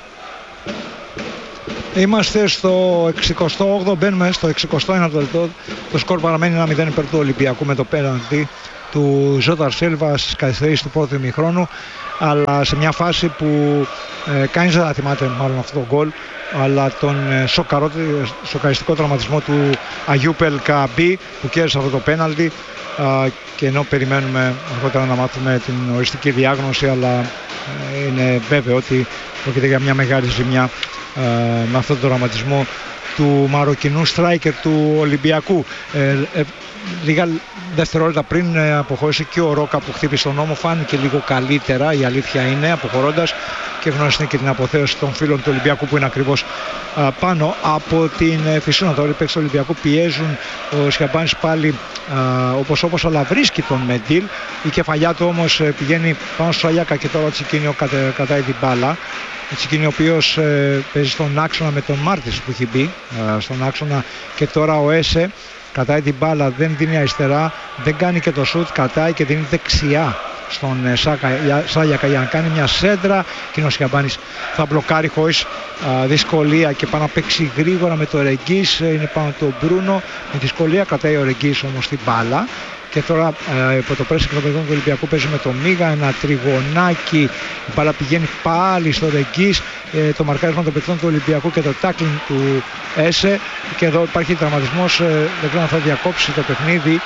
Speaker 2: Είμαστε στο 68ο, μπαίνουμε στο 69ο λεπτό. Το σκορ παραμένει 1-0 υπέρ του Ολυμπιακού με το πέναλτι του Ζόταρ Σίλβα στις καθυστερήσεις του πρώτου ημιχρόνου, αλλά σε μια φάση που κανείς δεν θα θυμάται μάλλον αυτό το γκολ, αλλά τον σοκαριστικό τραυματισμό του Αγιούπ Ελκαμπή που κέρδισε αυτό το πέναλτι, και ενώ περιμένουμε αργότερα να μάθουμε την οριστική διάγνωση, αλλά είναι βέβαιο ότι πρόκειται για μια μεγάλη ζημιά με αυτόν τον τραυματισμό του Μαροκινού στράικερ του Ολυμπιακού. Λίγα δευτερόλεπτα πριν αποχώρησε και ο Ρόκα που χτύπησε τον ώμο, φάνηκε λίγο καλύτερα, η αλήθεια είναι, αποχωρώντας, και γνώρισε και την αποθέωση των φίλων του Ολυμπιακού που είναι ακριβώς πάνω από την Φυσούνα. Τώρα οι παίκτες του Ολυμπιακού πιέζουν, ο Σιαμπάνης πάλι όπως αλλά βρίσκει τον Μεντίλ, η κεφαλιά του όμως πηγαίνει πάνω στο Σαλιάκα και τώρα ο Τσικίνιο κατάει την μπάλα. Ο Τσικίνιο ο οποίος παίζει στον άξονα με τον Μάρτις που έχει μπει στον άξονα, και τώρα ο Έσε κατάει την μπάλα, δεν δίνει αριστερά, δεν κάνει και το σουτ, κατάει και δίνει δεξιά στον Σάλιακα για να κάνει μια σέντρα, και ο Σιαμπάνης θα μπλοκάρει χωρίς δυσκολία και πάει να παίξει γρήγορα με το Ρεγκής, είναι πάνω το Μπρούνο, με δυσκολία κρατάει ο Ρεγκής όμως την μπάλα. Και τώρα από το πρέσικο των παιδιών του Ολυμπιακού παίζει με το Μίγα, ένα τριγωνάκι, η μπάλα πηγαίνει πάλι στο Ρεγκής, το μαρκάρισμα των παιδιών του Ολυμπιακού και το τάκλινγκ του Έσε, και εδώ υπάρχει τραυματισμός, δεν ξέρω αν θα διακόψει το παιχνίδι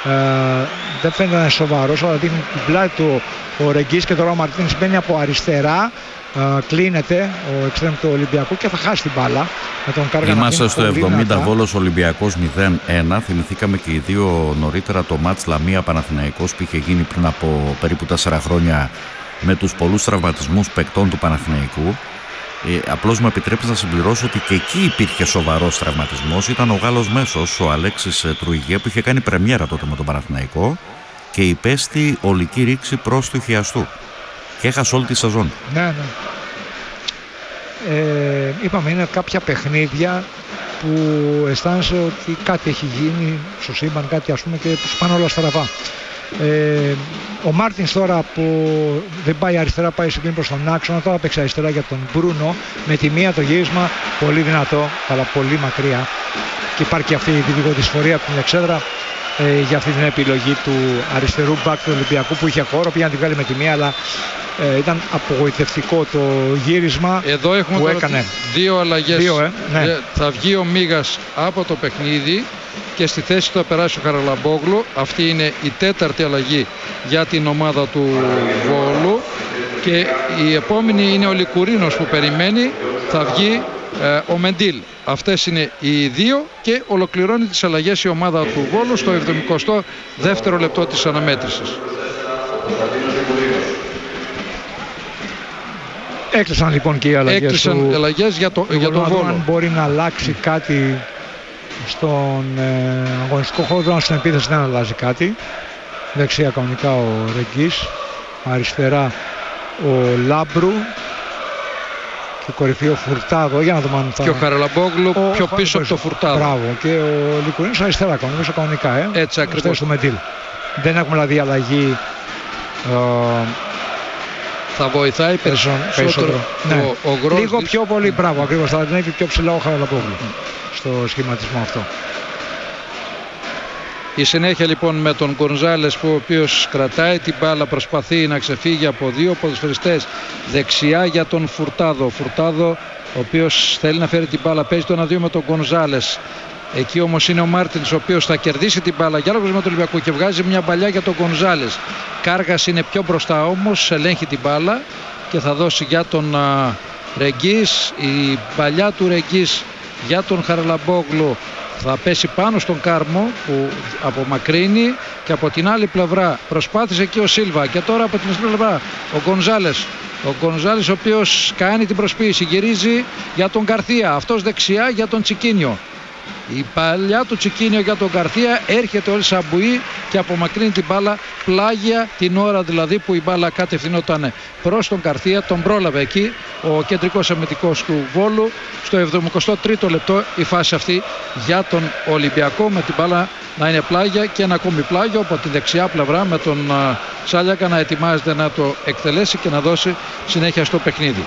Speaker 2: δεν φαίνεται να είναι σοβαρός, αλλά δείχνει την πλάτη του ο Ρεγκής και τώρα ο Μαρτίνς μπαίνει από αριστερά. Κλείνεται ο εξτρέμ του Ολυμπιακού και θα χάσει την μπάλα με τον Κάργα.
Speaker 1: Είμαστε στο 70, Βόλος Ολυμπιακός 0-1. Θυμηθήκαμε και οι δύο νωρίτερα το μάτς Λαμία Παναθηναϊκός που είχε γίνει πριν από περίπου 4 χρόνια με τους πολλούς τραυματισμούς παικτών του Παναθηναϊκού. Απλώς μου επιτρέψει να συμπληρώσω ότι και εκεί υπήρχε σοβαρός τραυματισμός. Ήταν ο Γάλλος μέσος, ο Αλέξης Τρουιγέ, που είχε κάνει πρεμιέρα τότε με τον Παναθηναϊκό και υπέστη ολική ρήξη προς του χιαστού. Και έχασε όλη τη σεζόν.
Speaker 2: Ναι. Είπαμε, είναι κάποια παιχνίδια που αισθάνεσαι ότι κάτι έχει γίνει στο σύμπαν, κάτι ας πούμε, και τους πάνε όλα στραβά. Ο Μάρτινς τώρα που δεν πάει αριστερά, πάει συγκλίνει προς τον άξονα. Τώρα παίξει αριστερά για τον Μπρούνο. Με τη μία το γύρισμα πολύ δυνατό, αλλά πολύ μακριά. Και υπάρχει και αυτή η δυσφορία από την εξέδρα για αυτή την επιλογή του αριστερού μπακ του Ολυμπιακού που είχε χώρο. Πήγε να τη βγάλει με τη μία, αλλά ήταν απογοητευτικό το γύρισμα.
Speaker 3: Εδώ έχουμε
Speaker 2: που έκανε.
Speaker 3: Δύο αλλαγές.
Speaker 2: Ναι.
Speaker 3: Θα βγει ο Μίγας από το παιχνίδι και στη θέση του θα περάσει ο Χαραλαμπόγλου. Αυτή είναι η 4η αλλαγή για την ομάδα του Βόλου. Και η επόμενη είναι ο Λικουρίνος που περιμένει. Θα βγει ο Μεντίλ. Αυτές είναι οι δύο και ολοκληρώνει τις αλλαγές η ομάδα του Βόλου στο 72ο λεπτό της αναμέτρησης.
Speaker 2: Έκλεισαν λοιπόν και οι αλλαγές
Speaker 3: για τον Βόλο.
Speaker 2: Αν μπορεί να αλλάξει κάτι στον αγωνιστικό χώρο, στην επίθεση δεν αλλάζει κάτι. Δεξιά κανονικά ο Ρεγκής, αριστερά ο Λάμπρου και κορυφή ο Φουρτάδο. Για να δούμε αν θα...
Speaker 3: Και ο Χαραλαμπόγλου πιο πίσω από το Φουρτάδο.
Speaker 2: Μπράβο. Και ο Λικουρίνος αριστερά κανονικά.
Speaker 3: Έτσι ακριβώς.
Speaker 2: Δεν έχουμε δηλαδή αλλαγή.
Speaker 3: Θα βοηθάει περισσότερο ο Γκρόσδης.
Speaker 2: Λίγο πιο πολύ, μπράβο, ακριβώς. Θα ανέβει πιο ψηλά ο Χαραλαμπόγλου στο σχηματισμό αυτό.
Speaker 3: Η συνέχεια λοιπόν με τον Γκονζάλες, που ο οποίος κρατάει την μπάλα, προσπαθεί να ξεφύγει από δύο ποδοσφαιριστές. Δεξιά για τον Φουρτάδο. Φουρτάδο, ο οποίος θέλει να φέρει την μπάλα, παίζει το 1-2 με τον Γκονζάλες. Εκεί όμως είναι ο Μάρτινς, ο οποίος θα κερδίσει την μπάλα για λόγους με τον Ολυμπιακό και βγάζει μια μπαλιά για τον Γκονζάλες. Κάργας είναι πιο μπροστά όμως, ελέγχει την μπάλα και θα δώσει για τον Ρεγκής. Η μπαλιά του Ρεγκής για τον Χαραλαμπόγλου θα πέσει πάνω στον Κάρμο που απομακρύνει, και από την άλλη πλευρά προσπάθησε και ο Σίλβα, και τώρα από την άλλη πλευρά ο Γκονζάλες. Ο Γκονζάλες, ο οποίος κάνει την προσποίηση, γυρίζει για τον Γκαρθία, αυτός δεξιά για τον Τσικίνιο. Η παλιά του Τσικίνιο για τον Γκαρθία, έρχεται ο Σαμπουή και απομακρύνει την μπάλα πλάγια, την ώρα δηλαδή που η μπάλα κατευθυνόταν προς τον Γκαρθία. Τον πρόλαβε εκεί ο κεντρικός αμυντικός του Βόλου. Στο 73ο λεπτό η φάση αυτή για τον Ολυμπιακό, με την μπάλα να είναι πλάγια και ένα ακόμη πλάγιο από τη δεξιά πλευρά, με τον Σάλιακα να ετοιμάζεται να το εκτελέσει και να δώσει συνέχεια στο παιχνίδι.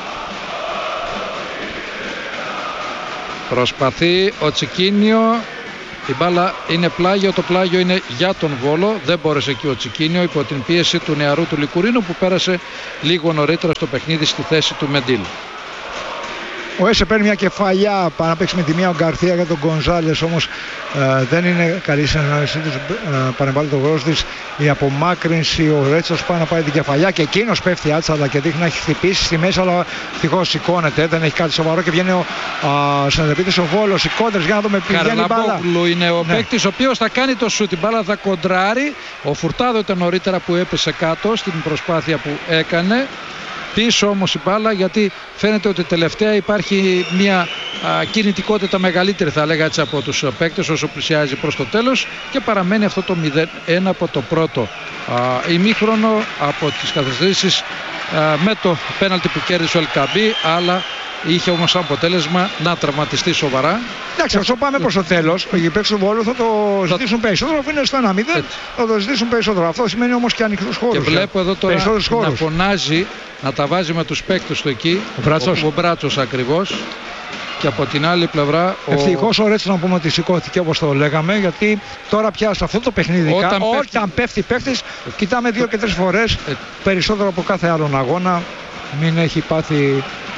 Speaker 3: Προσπαθεί ο Τσικίνιο, η μπάλα είναι πλάγιο, το πλάγιο είναι για τον Βόλο. Δεν μπόρεσε εκεί ο Τσικίνιο υπό την πίεση του νεαρού του Λικουρίνου, που πέρασε λίγο νωρίτερα στο παιχνίδι στη θέση του Μεντίλ.
Speaker 2: Ο Έσε παίρνει μια κεφαλιά, πάει να παίξει με τη μία ο Γκαρθία για τον Γκονζάλες, όμως δεν είναι καλή συνεργασία τους, παρεμβάλλει τον Γκρόσδης. Η απομάκρυνση, ο Ρέτσος πάει να πάει την κεφαλιά και εκείνος πέφτει άτσαλα και δείχνει να έχει χτυπήσει στη μέση, αλλά ευτυχώς σηκώνεται, δεν έχει κάτι σοβαρό και βγαίνει στην επίθεση ο Βόλος, οι κόντρες, για να δούμε ποιοι βγαίνει η μπάλα.
Speaker 3: Χαραλαμπόγλου είναι ο παίκτης ο οποίος θα κάνει το σουτ, την μπάλα θα κοντράρει. Ο Φουρτάδο ήταν νωρίτερα που έπεσε κάτω στην προσπάθεια που έκανε. Πίσω όμως η μπάλα, γιατί φαίνεται ότι τελευταία υπάρχει μια κινητικότητα μεγαλύτερη, θα λέγα έτσι, από τους παίκτες όσο πλησιάζει προς το τέλος, και παραμένει αυτό το 0-1 από το πρώτο ημίχρονο, από τις καθυστερήσεις με το πέναλτι που κέρδισε ο Ελκαμπή, αλλά είχε όμως σαν αποτέλεσμα να τραυματιστεί σοβαρά.
Speaker 2: Εντάξει, όσο πάμε προς το τέλος, οι παίκτες του Βόλου θα το ζητήσουν περισσότερο, αφού είναι στο 1-0, θα το ζητήσουν περισσότερο. Αυτό σημαίνει όμως και ανοιχτούς χώρους. Και
Speaker 3: βλέπω εδώ τώρα να φωνάζει, να τα βάζει με τους παίκτες του εκεί, ο Μπράτσος ακριβώς. Και από την άλλη πλευρά
Speaker 2: ευτυχώς ο Ρέτσος, να πούμε ότι σηκώθηκε όπως το λέγαμε, γιατί τώρα πια σε αυτό το παιχνίδι όταν πέφτει παίκτης, κοιτάμε 2 και 3 φορές περισσότερο από κάθε άλλον αγώνα, μην έχει πάθει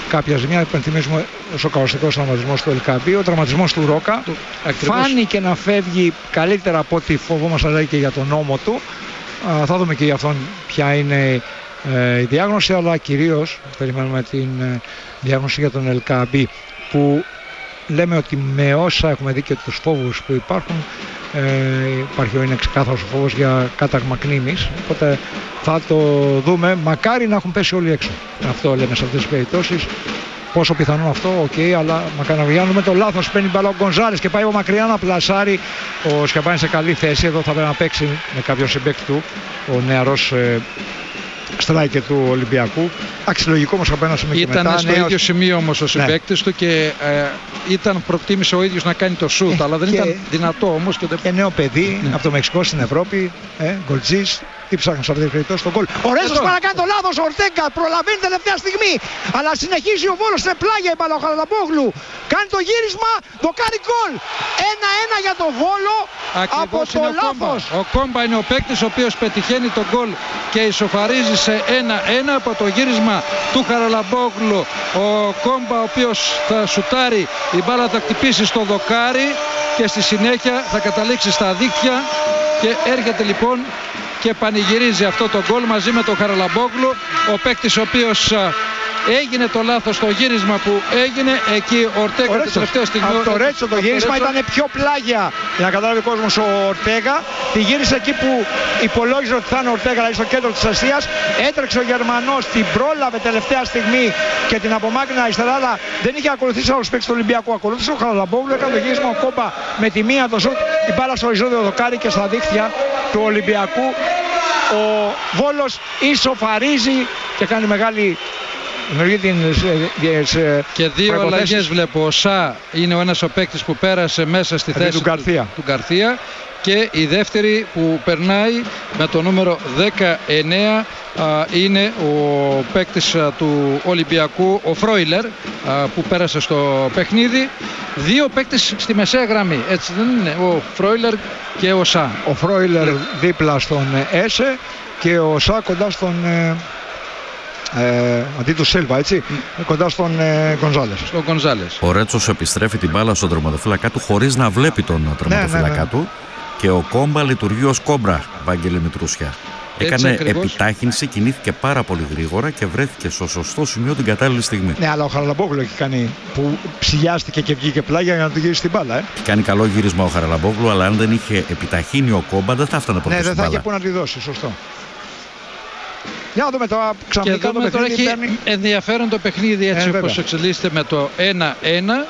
Speaker 2: κάποια ζημιά. Υπενθυμίζουμε ο σοκαριστικός τραυματισμός του Ελκαμπή, ο τραυματισμός του Ρόκα. Φάνηκε να φεύγει καλύτερα από ό,τι φοβόμασταν και για τον νόμο του. Θα δούμε και για αυτόν ποια είναι η διάγνωση, αλλά κυρίως περιμένουμε την διάγνωση για τον Ελκαμπή, που λέμε ότι με όσα έχουμε δει και τους φόβους που υπάρχουν, είναι ξεκάθαρος ο φόβος για κάταγμα κνήμης, οπότε θα το δούμε. Μακάρι να έχουν πέσει όλοι έξω, αυτό λέμε σε αυτές τις περιπτώσεις. Πόσο πιθανό αυτό, αλλά μακάρι να βγαίνουν. Με το λάθος παίρνει μπαλά ο Γκονζάλες και πάει από μακριά να πλασάρει. Ο Σκιαμπάνη σε καλή θέση, εδώ θα πρέπει να παίξει με κάποιον συμπαίκτη του, ο νεαρός στράικερ του Ολυμπιακού. Αξιολογικό όμως από ένα σημείο και μετά.
Speaker 3: Ήταν στο ίδιο σημείο όμως ο συμπαίκτης του και προτίμησε ο ίδιος να κάνει το σούτ, αλλά δεν ήταν δυνατό όμως.
Speaker 2: Και νέο παιδί από το Μεξικό στην Ευρώπη, γκολτζής. Τι ψάχνουν σε αυτή την περιπτώσει στον γκολ. Ο Ρέτσος παρακάνει το λάθος, ο Ορτέγκα προλαβαίνει τελευταία στιγμή. Αλλά συνεχίζει ο Βόλος, σε πλάγια η μπάλα ο Χαραλαμπόγλου. Κάνει το γύρισμα, δοκάρει γκολ. 1-1 για τον Βόλο.
Speaker 3: Ακριβώς
Speaker 2: από το λάθος.
Speaker 3: Ο Κόμπα είναι ο παίκτης ο οποίος πετυχαίνει τον γκολ και ισοφαρίζει σε 1-1 από το γύρισμα του Χαραλαμπόγλου. Ο Κόμπα ο οποίος θα σουτάρει, η μπάλα θα χτυπήσει στο δοκάρι και στη συνέχεια θα καταλήξει στα δίχτυα και έρχεται λοιπόν και πανηγυρίζει αυτό το γκολ μαζί με τον Χαραλαμπόγλου, ο παίκτης ο οποίος έγινε το λάθος στο γύρισμα που έγινε εκεί ο Ορτέγα την τελευταία στιγμή.
Speaker 2: Από το Ρέτσο το γύρισμα ήταν πιο πλάγια, για να καταλάβει ο κόσμος, ο Ορτέγα. Τη γύρισε εκεί που υπολόγιζε ότι θα είναι ο Ορτέγα, δηλαδή στο κέντρο της αστείας. Έτρεξε ο Γερμανός, την πρόλαβε τελευταία στιγμή και την απομάκρυνε αριστερά, αλλά δεν είχε ακολουθήσει άλλος παίκτης του Ολυμπιακού. Ακολούθησε ο Χαραλαμπόγλου, έκανε το γύρισμα ο Κόμπα με τη μία το σουτ, η μπάλα στο οριζόντιο δοκάρι και στα δίχτυα του Ολυμπιακού. Ο Βόλος ισοφαρίζει και κάνει μεγάλη.
Speaker 3: Και δύο αλλαγές βλέπω. Ο Σα είναι ο ένας ο παίκτης που πέρασε μέσα στη θέση του Γκαρθία και η δεύτερη που περνάει με το νούμερο 19 είναι ο παίκτης του Ολυμπιακού, ο Φρόιλερ, που πέρασε στο παιχνίδι. Δύο παίκτες στη μεσαία γραμμή, έτσι δεν είναι? Ο Φρόιλερ και ο Σα.
Speaker 2: Ο Φρόιλερ δίπλα στον Έσε και ο Σα κοντά στον αντί του Σίλβα, έτσι, κοντά στον Γκονζάλες.
Speaker 1: Ο Ρέτσος επιστρέφει την μπάλα στον τερματοφύλακα του χωρίς να βλέπει τον τερματοφύλακα του και ο Κόμπα λειτουργεί ως κόμπρα, Βάγγελη Μητρούσια. Έκανε επιτάχυνση, κινήθηκε πάρα πολύ γρήγορα και βρέθηκε στο σωστό σημείο την κατάλληλη στιγμή.
Speaker 2: Ναι, αλλά ο Χαραλαμπόγλου έχει κάνει που ψηλιάστηκε και βγήκε πλάγια για να του γυρίσει την μπάλα.
Speaker 1: Έχει κάνει καλό γύρισμα ο Χαραλαμπόγλου, αλλά αν δεν είχε επιταχύνει ο Κόμπα δεν θα έφτανε ποτέ στην μπάλα.
Speaker 2: Ναι, δεν θα είχε που να τη δώσει, σωστό. Για να δούμε τώρα ξαφνικά το παιχνίδι.
Speaker 3: Έχει ενδιαφέρον το παιχνίδι έτσι όπως εξελίσσεται με το 1-1.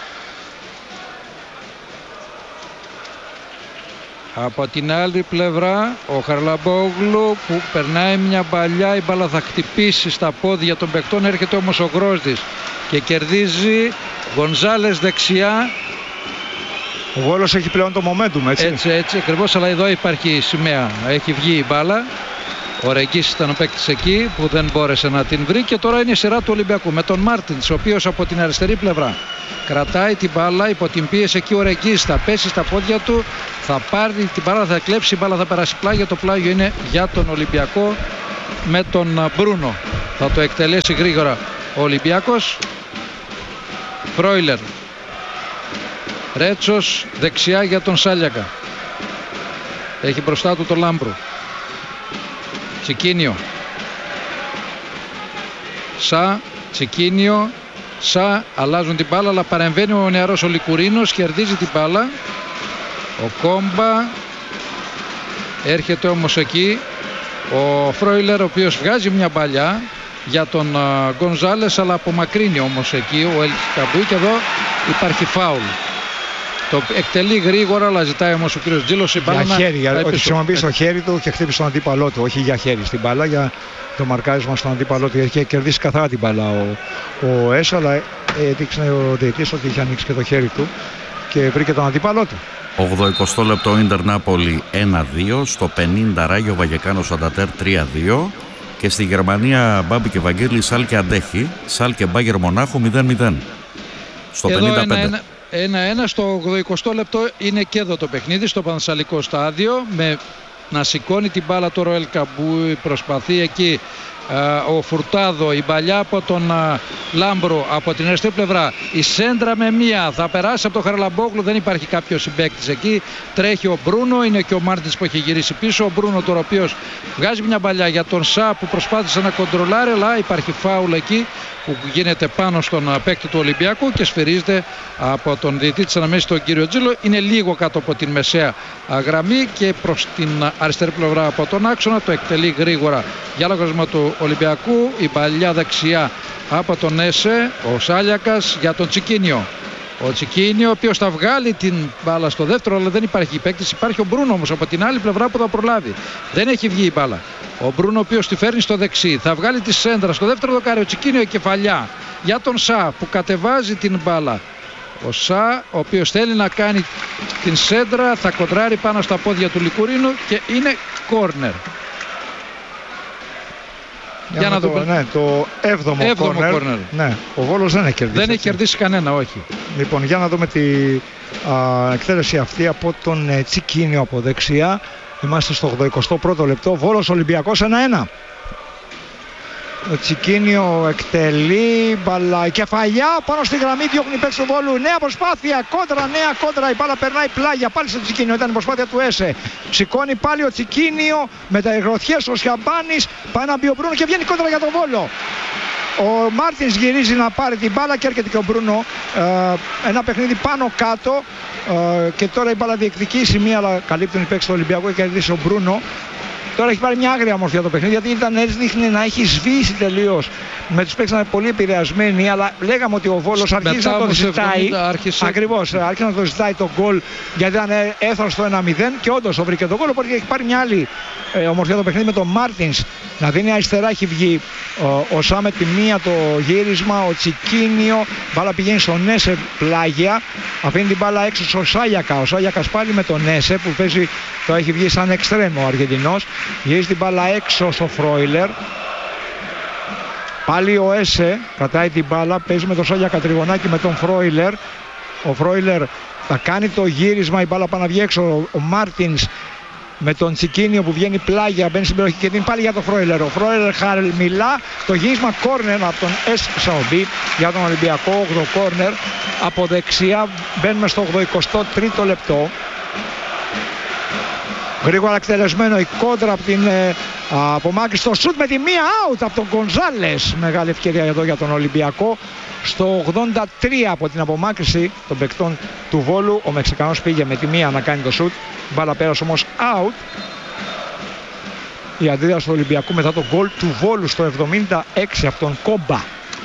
Speaker 3: Από την άλλη πλευρά ο Χαραλαμπόγλου που περνάει μια μπαλιά, η μπάλα θα χτυπήσει στα πόδια των παικτών, έρχεται όμως ο Γκρόσδης και κερδίζει. Γκονζάλες δεξιά.
Speaker 2: Ο Βόλος έχει πλέον το momentum, έτσι.
Speaker 3: Έτσι ακριβώς, αλλά εδώ υπάρχει σημαία, έχει βγει η μπάλα. Ο Ρεγκής ήταν ο παίκτης εκεί που δεν μπόρεσε να την βρει και τώρα είναι η σειρά του Ολυμπιακού με τον Μάρτινς, ο οποίος από την αριστερή πλευρά κρατάει την μπάλα υπό την πίεση. Εκεί ο Ρεγκής θα πέσει στα πόδια του, θα πάρει την μπάλα, θα κλέψει, η μπάλα θα περάσει πλάγια. Το πλάγιο είναι για τον Ολυμπιακό με τον Μπρούνο. Θα το εκτελέσει γρήγορα ο Ολυμπιακός. Φρόιλερ, Ρέτσος δεξιά για τον Σάλιακα, έχει μπροστά του το Λάμπρου. Τσικίνιο, Σα, Τσικίνιο, Σα, αλλάζουν την μπάλα, αλλά παρεμβαίνει ο νεαρός ο Λικουρίνος, κερδίζει την μπάλα. Ο Κόμπα έρχεται όμως εκεί ο Φρόιλερ, ο οποίος βγάζει μια μπαλιά για τον Γκονζάλες, αλλά απομακρύνει όμως εκεί ο Ελκαμπή και εδώ υπάρχει φάουλ. Το εκτελεί γρήγορα, αλλά ζητάει όμως ο κύριος Τζίλος η μπάλα.
Speaker 2: Για χέρι, ότι χρησιμοποιεί το χέρι του και χτύπησε τον αντίπαλό του, όχι για χέρι στην μπάλα, για το μαρκάρισμα στον αντίπαλό του. Είχε κερδίσει καθαρά την μπάλα ο Έσα, αλλά έδειξε ο διαιτητής ότι είχε ανοίξει και το χέρι του και βρήκε τον αντίπαλό του.
Speaker 1: 80 λεπτό Ίντερ Νάπολη 1-2, στο 50 Ράγιο Βαγεκάνο Σαντατέρ 3-2 και στη Γερμανία Μπάμπη και Βαγγέλη Σάλκε αντέχει, Σάλκε Μπάγερ Μονάχου 0-0 στο 55.
Speaker 3: 1-1 στο 80 λεπτό είναι και εδώ το παιχνίδι στο Πανσαλικό στάδιο, με να σηκώνει την μπάλα τώρα ο Ελκαμπού, προσπαθεί εκεί ο Φουρτάδο, η παλιά από τον Λάμπρο από την αριστερή πλευρά, η σέντρα με μία, θα περάσει από τον Χαραλαμπόγλου, δεν υπάρχει κάποιος συμπαίκτης εκεί, τρέχει ο Μπρούνο, είναι και ο Μάρτινς που έχει γυρίσει πίσω, ο Μπρούνο τώρα ο οποίος βγάζει μια παλιά για τον Σα που προσπάθησε να κοντρολάρει, αλλά υπάρχει φάουλ εκεί που γίνεται πάνω στον παίκτη του Ολυμπιακού και σφυρίζεται από τον διαιτητή της αναμέσης, τον κύριο Τζίλο. Είναι λίγο κάτω από την μεσαία γραμμή και προς την αριστερή πλευρά από τον άξονα, το εκτελεί γρήγορα για λογαριασμό του Ολυμπιακού, η παλιά δεξιά από τον Έσε, ο Σάλιακας για τον Τσικίνιο. Ο Τσικίνιο, ο οποίος θα βγάλει την μπάλα στο δεύτερο, αλλά δεν υπάρχει παίκτης. Υπάρχει ο Μπρούνο όμως από την άλλη πλευρά που θα προλάβει. Δεν έχει βγει η μπάλα. Ο Μπρούνο, ο οποίος τη φέρνει στο δεξί, θα βγάλει τη σέντρα στο δεύτερο δοκάρι. Ο Τσικίνιο, η κεφαλιά για τον Σα που κατεβάζει την μπάλα. Ο Σα, ο οποίος θέλει να κάνει την σέντρα, θα κοντράρει πάνω στα πόδια του Λικουρίνου και είναι κόρνερ.
Speaker 2: Για να δούμε. Ναι, το 7ο κόρνερ. Ναι, ο Βόλος δεν έχει κερδίσει.
Speaker 3: Δεν έχει κερδίσει κανένα, όχι.
Speaker 2: Λοιπόν, για να δούμε την εκτέλεση αυτή από τον Τσικίνιο από δεξιά. Είμαστε στο 81ο λεπτό. Βόλος Ολυμπιακός 1-1. Ο Τσικίνιο εκτελεί, μπαλά, κεφαλιά πάνω στη γραμμή, διώχνει παίκτης του Βόλου. Νέα προσπάθεια, νέα κόντρα, η μπάλα περνάει πλάγια πάλι στο Τσικίνιο. Ήταν η προσπάθεια του Έσε. Σηκώνει πάλι ο Τσικίνιο με τα υγρωθιές, ο Σιαμπάνης, πάει να μπει ο Μπρούνο και βγαίνει κόντρα για τον Βόλο. Ο Μάρτινς γυρίζει να πάρει την μπάλα και έρχεται και ο Μπρούνο. Ένα παιχνίδι πάνω κάτω και τώρα η μπάλα διεκδικεί σημεία, αλλά καλύπτουν οι παίκτες του Ολυμπιακού και κερδίσει ο Μπρούνο. Τώρα έχει πάρει μια άγρια μορφή το παιχνίδι, γιατί ήταν έτσι, δείχνει να έχει σβήσει τελείως. Με τους παίκτες να είναι πολύ επηρεασμένοι, αλλά λέγαμε ότι ο Βόλος αρχίζει να το ζητάει. Ακριβώς, άρχισε να το ζητάει το γκολ, γιατί ήταν έθρος στο 1-0 και όντως το βρήκε το γκολ. Οπότε έχει πάρει μια άλλη ομορφιά το παιχνίδι με τον Μάρτινς να δίνει αριστερά. Έχει βγει ο Σα με τη μία το γύρισμα, ο Τσικίνιο, μπάλα πηγαίνει στον Έσε πλάγια, αφήνει την μπάλα έξω στο Σάλιακα. Ο Σάλιακας πάλι με τον Έσε που παίζει, το έχει βγει σαν εξτρέμο ο Αργεντινός. Γυρίζει την μπάλα έξω στο Φρόιλερ. Πάλι ο Έσε κρατάει την μπάλα, παίζει με τον Σάλιακα τριγωνάκι με τον Φρόιλερ. Ο Φρόιλερ θα κάνει το γύρισμα, η μπάλα πάει να βγει έξω. Ο Μάρτινς με τον Τσικίνιο που βγαίνει πλάγια, μπαίνει στην περιοχή και δίνει πάλι για τον Φρόιλερ. Ο Φρόιλερ χαμηλά, το γύρισμα κόρνερ από τον Σαουμπί για τον Ολυμπιακό. 8ο κόρνερ από δεξιά, μπαίνουμε στο 83ο λεπτό. Γρήγορα εκτελεσμένο η κόντρα από την απομάκρυνση, το σουτ με τη μία out από τον Γκονζάλες. Μεγάλη ευκαιρία εδώ για τον Ολυμπιακό. Στο 83 από την απομάκρυνση των παικτών του Βόλου, ο Μεξικανός πήγε με τη μία να κάνει το σουτ. Μπάλα πέρασε όμως out. Η αντίδραση του Ολυμπιακού μετά το γκολ του Βόλου στο 76 από τον Κόμπα.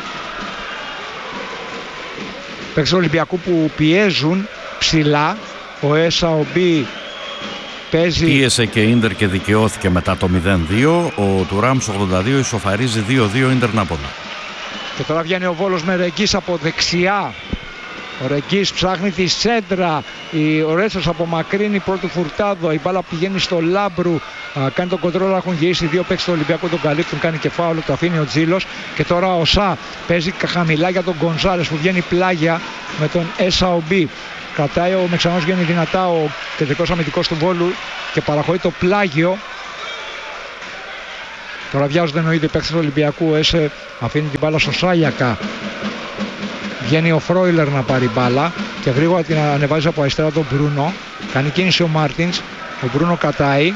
Speaker 2: Παίκτες του Ολυμπιακού που πιέζουν ψηλά. Ο Εσαομπί
Speaker 1: πίεσε και Ίντερ και δικαιώθηκε μετά το 0-2. Ο Τουράμ 82 ισοφαρίζει 2-2 Ίντερ Νάπολη.
Speaker 2: Και τώρα βγαίνει ο Βόλος με Ρεγκής από δεξιά. Ο Ρεγκής ψάχνει τη σέντρα. Ο Ρέτσος απομακρύνει πρώτο Φουρτάδο. Η μπάλα πηγαίνει στο Λάμπρου. Κάνει τον κοντρόλ. Έχουν γυρίσει δύο παίκτες του Ολυμπιακού. Τον καλύπτουν. Κάνει και φάουλο. Το αφήνει ο Τζίλος. Και τώρα ο Σα παίζει χαμηλά για τον Γκονζάλες που βγαίνει πλάγια με τον Εσαομπί. Κρατάει ο Μεξανός, βγαίνει δυνατά ο κεντρικός αμυντικός του Βόλου και παραχωρεί το πλάγιο. Τώρα βιάζονται εννοείται οι παίκτες του Ολυμπιακού. Έσε αφήνει την μπάλα στο Σάλιακα. Βγαίνει ο Φρόιλερ να πάρει μπάλα και γρήγορα την ανεβάζει από αριστερά τον Μπρούνο. Κάνει κίνηση ο Μάρτινς. Ο Μπρούνο κατάει.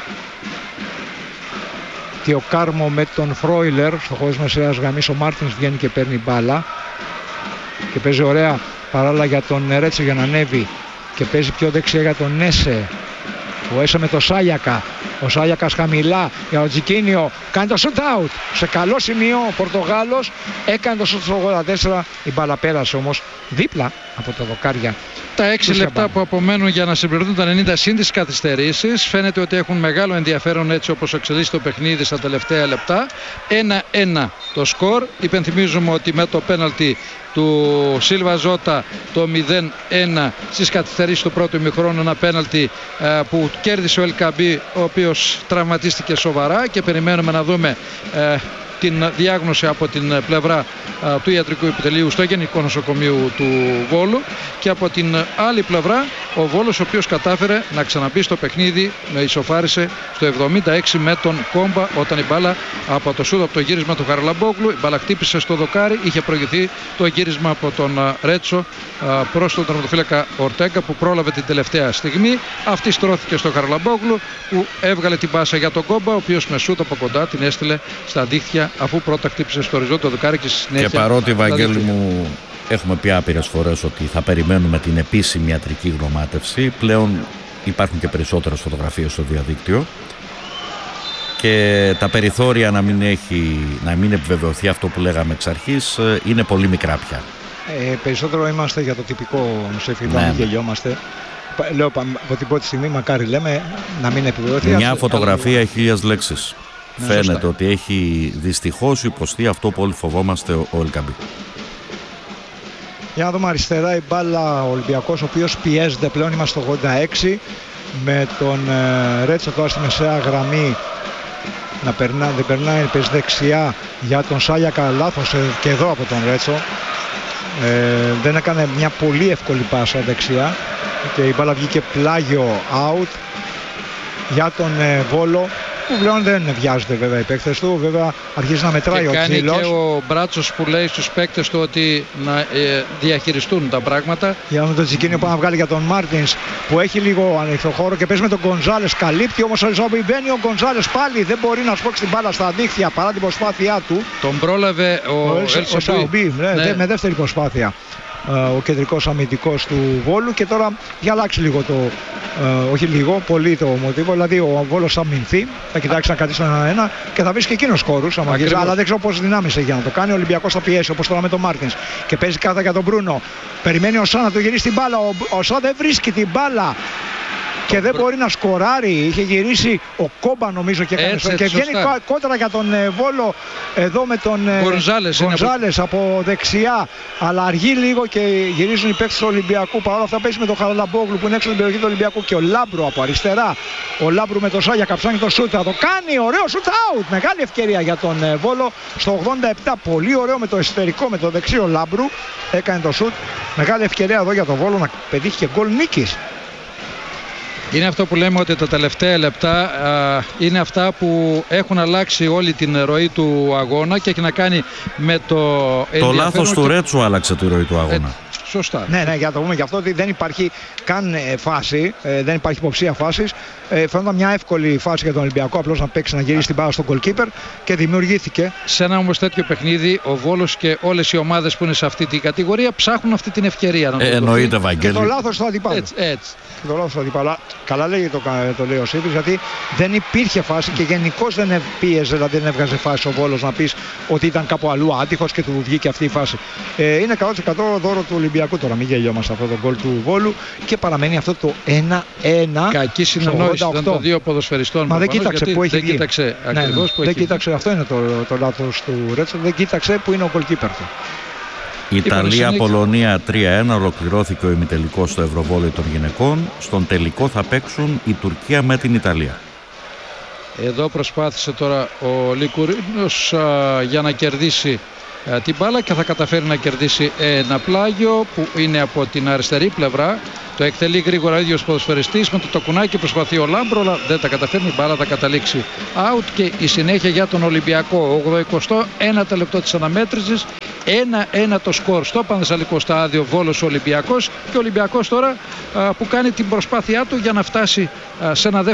Speaker 2: Και ο Κάρμο με τον Φρόιλερ στο χώρο μεσαίας γραμμής. Ο Μάρτινς βγαίνει και παίρνει μπάλα. Και παίζει ωραία παράλληλα για τον Ρέτσο για να ανέβει. Και παίζει πιο δεξιά για τον Έσε. Ο Έσε με το Σάλιακα. Ο Σάλιακας χαμηλά για τον Τσικίνιο. Κάνει το shoot out. Σε καλό σημείο ο Πορτογάλος έκανε το shoot στο 84. Η μπάλα πέρασε όμως δίπλα από τα δοκάρια.
Speaker 3: Τα 6 λεπτά που απομένουν για να συμπληρωθούν τα 90 συν τις καθυστερήσεις. Φαίνεται ότι έχουν μεγάλο ενδιαφέρον έτσι όπως εξελίσσει το παιχνίδι στα τελευταία λεπτά. 1-1 το σκορ. Υπενθυμίζουμε ότι με το πέναλτι του Σίλβα Ζώτα το 0-1 στις καθυστερήσεις του πρώτου ημιχρόνου, ένα πέναλτι που κέρδισε ο Ελκαμπή, ο οποίος τραυματίστηκε σοβαρά και περιμένουμε να δούμε την διάγνωση από την πλευρά του ιατρικού επιτελείου στο Γενικό Νοσοκομείο του Βόλου, και από την άλλη πλευρά ο Βόλος, ο οποίος κατάφερε να ξαναμπεί στο παιχνίδι, ισοφάρισε στο 76 με τον Κόμπα, όταν η μπάλα από το σούτ, από το γύρισμα του Χαραλαμπόγλου, η μπάλα χτύπησε στο δοκάρι, είχε προηγηθεί το γύρισμα από τον Ρέτσο προς τον τερματοφύλακα Ορτέγκα, που πρόλαβε την τελευταία στιγμή. Αυτή στρώθηκε στο Χαραλαμπόγλου, που έβγαλε την πάσα για τον Κόμπα, ο οποίος με σούτ από κοντά την έστειλε στα δίχτυα, αφού πρώτα χτύπησε στο οριζόντιο δοκάρι και στη συνέχεια.
Speaker 1: Και παρότι, Βαγγέλη μου, έχουμε πει άπειρες φορές ότι θα περιμένουμε την επίσημη ιατρική γνωμάτευση, πλέον υπάρχουν και περισσότερες φωτογραφίες στο διαδίκτυο και τα περιθώρια να μην επιβεβαιωθεί αυτό που λέγαμε εξ αρχής είναι πολύ μικρά πια.
Speaker 2: Περισσότερο είμαστε για το τυπικό, να μην γελιόμαστε. Λέω από την πρώτη στιγμή, μακάρι λέμε, να μην επιβεβαιωθεί.
Speaker 1: Μια φωτογραφία 1000 λέξεις. Φαίνεται ότι έχει δυστυχώς υποστεί αυτό που όλοι φοβόμαστε ο Ελκαμπή.
Speaker 2: Για να δούμε αριστερά η μπάλα, ο Ολυμπιακός, ο οποίος πιέζεται πλέον, είμαστε στο 86, με τον Ρέτσο τώρα στη μεσαία γραμμή να δεν περνάει, παίζει δεξιά για τον Σάλιακα, λάθος και εδώ από τον Ρέτσο. Δεν έκανε μια πολύ εύκολη πάσα δεξιά και η μπάλα βγήκε πλάγιο out για τον Βόλο, που πλέον δεν βιάζεται βέβαια οι παίκτες του. Βέβαια αρχίζει να μετράει ο Τσίλος. Και
Speaker 3: κάνει και ο Μπράτσος που λέει στους παίκτες του ότι να διαχειριστούν τα πράγματα.
Speaker 2: Για να δούμε το Τζικίνιο που να βγάλει για τον Μάρτινς, που έχει λίγο ανοιχτό χώρο και παίζει με τον Γκονζάλες. Καλύπτει όμως ο Ελζόμπι, μπαίνει ο Γκονζάλες πάλι, δεν μπορεί να σπρώξει την μπάλα στα δίχτυα παρά την προσπάθειά του.
Speaker 3: Τον πρόλαβε ο Ελσαμπί
Speaker 2: με δεύτερη προσπάθεια. Ο κεντρικός αμυντικός του Βόλου, και τώρα για αλλάξει λίγο όχι λίγο, πολύ το μοτίβο. Δηλαδή ο Βόλος θα μηνθεί, θα κοιτάξει να κρατήσει τον 1-1 και θα βρει και εκείνος χώρους. Αλλά δεν ξέρω πώς δυνάμεις έχει για να το κάνει. Ο Ολυμπιακός θα πιέσει, όπως τώρα με τον Μάρτινς, και παίζει κάθα για τον Μπρούνο. Περιμένει ο Σαν να του γυρίσει την μπάλα. Ο Σαν δεν βρίσκει την μπάλα και δεν μπορεί να σκοράρει. Είχε γυρίσει ο Κόμπα, νομίζω, και βγαίνει κόντρα για τον Βόλο εδώ με τον Γκονζάλες από δεξιά, αλλά αργεί λίγο και γυρίζουν οι παίκτες του Ολυμπιακού. Παρ' όλα αυτά παίζει με τον Χαραλαμπόγλου που είναι έξω την περιοχή του Ολυμπιακού, και ο Λάμπρο από αριστερά. Ο Λάμπρου με τον Σάγια καψάνει το σούτ, θα το κάνει, ωραίο σούτ out, μεγάλη ευκαιρία για τον Βόλο στο 87, πολύ ωραίο με το εσωτερικό, με το δεξί ο Λάμπρου έκανε το σούτ, μεγάλη ευκαιρία εδώ για τον Βόλο να πετύχει και γκολ νίκης.
Speaker 3: Είναι αυτό που λέμε, ότι τα τελευταία λεπτά είναι αυτά που έχουν αλλάξει όλη την ροή του αγώνα και έχει να κάνει με το
Speaker 1: λάθος του Ρέτσου άλλαξε τη ροή του αγώνα.
Speaker 3: Σωστά.
Speaker 2: Ναι, για να το πούμε γι' αυτό, ότι δεν υπάρχει καν φάση, δεν υπάρχει υποψία φάσης. Φαίνονταν μια εύκολη φάση για τον Ολυμπιακό, απλώς να παίξει, να γυρίσει την μπάλα στον goalkeeper, και δημιουργήθηκε.
Speaker 3: Σε ένα όμως τέτοιο παιχνίδι, ο Βόλος και όλες οι ομάδες που είναι σε αυτή την κατηγορία ψάχνουν αυτή την ευκαιρία.
Speaker 1: Εννοείται, Βαγγέλη.
Speaker 2: Το λάθος του αντιπάλου.
Speaker 3: Έτσι.
Speaker 2: Το λάθος του αντιπάλου. Καλά λέγει το λέει ο Σίβης, γιατί δεν υπήρχε φάση και γενικώς δεν πίεζε, δηλαδή δεν έβγαζε φάση ο Βόλος να πεις ότι ήταν κάπου αλλού άτυχος και του βγήκε αυτή η φάση. Είναι 100% δώρο του Ολυμπιακού τώρα, μην γελιόμαστε αυτό το γκολ του Βόλου, και παραμένει αυτό το 1-1.
Speaker 3: Κακή συνεννόηση ήταν των δύο ποδοσφαιριστών.
Speaker 2: Μα δεν κοίταξε που έχει βγει.
Speaker 3: Δεν
Speaker 2: κοίταξε, αυτό είναι το λάθος του Ρέτσο, δεν κοίταξε που είναι ο goalkeeper του.
Speaker 1: Ιταλία-Πολωνία 3-1, ολοκληρώθηκε ο ημιτελικός στο Ευρωβόλεϊ των γυναικών. Στον τελικό θα παίξουν η Τουρκία με την Ιταλία.
Speaker 3: Εδώ προσπάθησε τώρα ο Λικουρίνος για να κερδίσει την μπάλα και θα καταφέρει να κερδίσει ένα πλάγιο που είναι από την αριστερή πλευρά. Το εκτελεί γρήγορα ο ίδιος ποδοσφαιριστής, με το κουνάκι προσπαθεί ο Λάμπρο, αλλά δεν τα καταφέρνει. Η μπάλα θα καταλήξει out και η συνέχεια για τον Ολυμπιακό. 80 1 λεπτό της αναμέτρησης, 1-1 το σκορ στο Πανθεσσαλικό στάδιο, Βόλος Ολυμπιακός, και ο Ολυμπιακός τώρα που κάνει την προσπάθειά του για να φτάσει σε ένα δεύτερο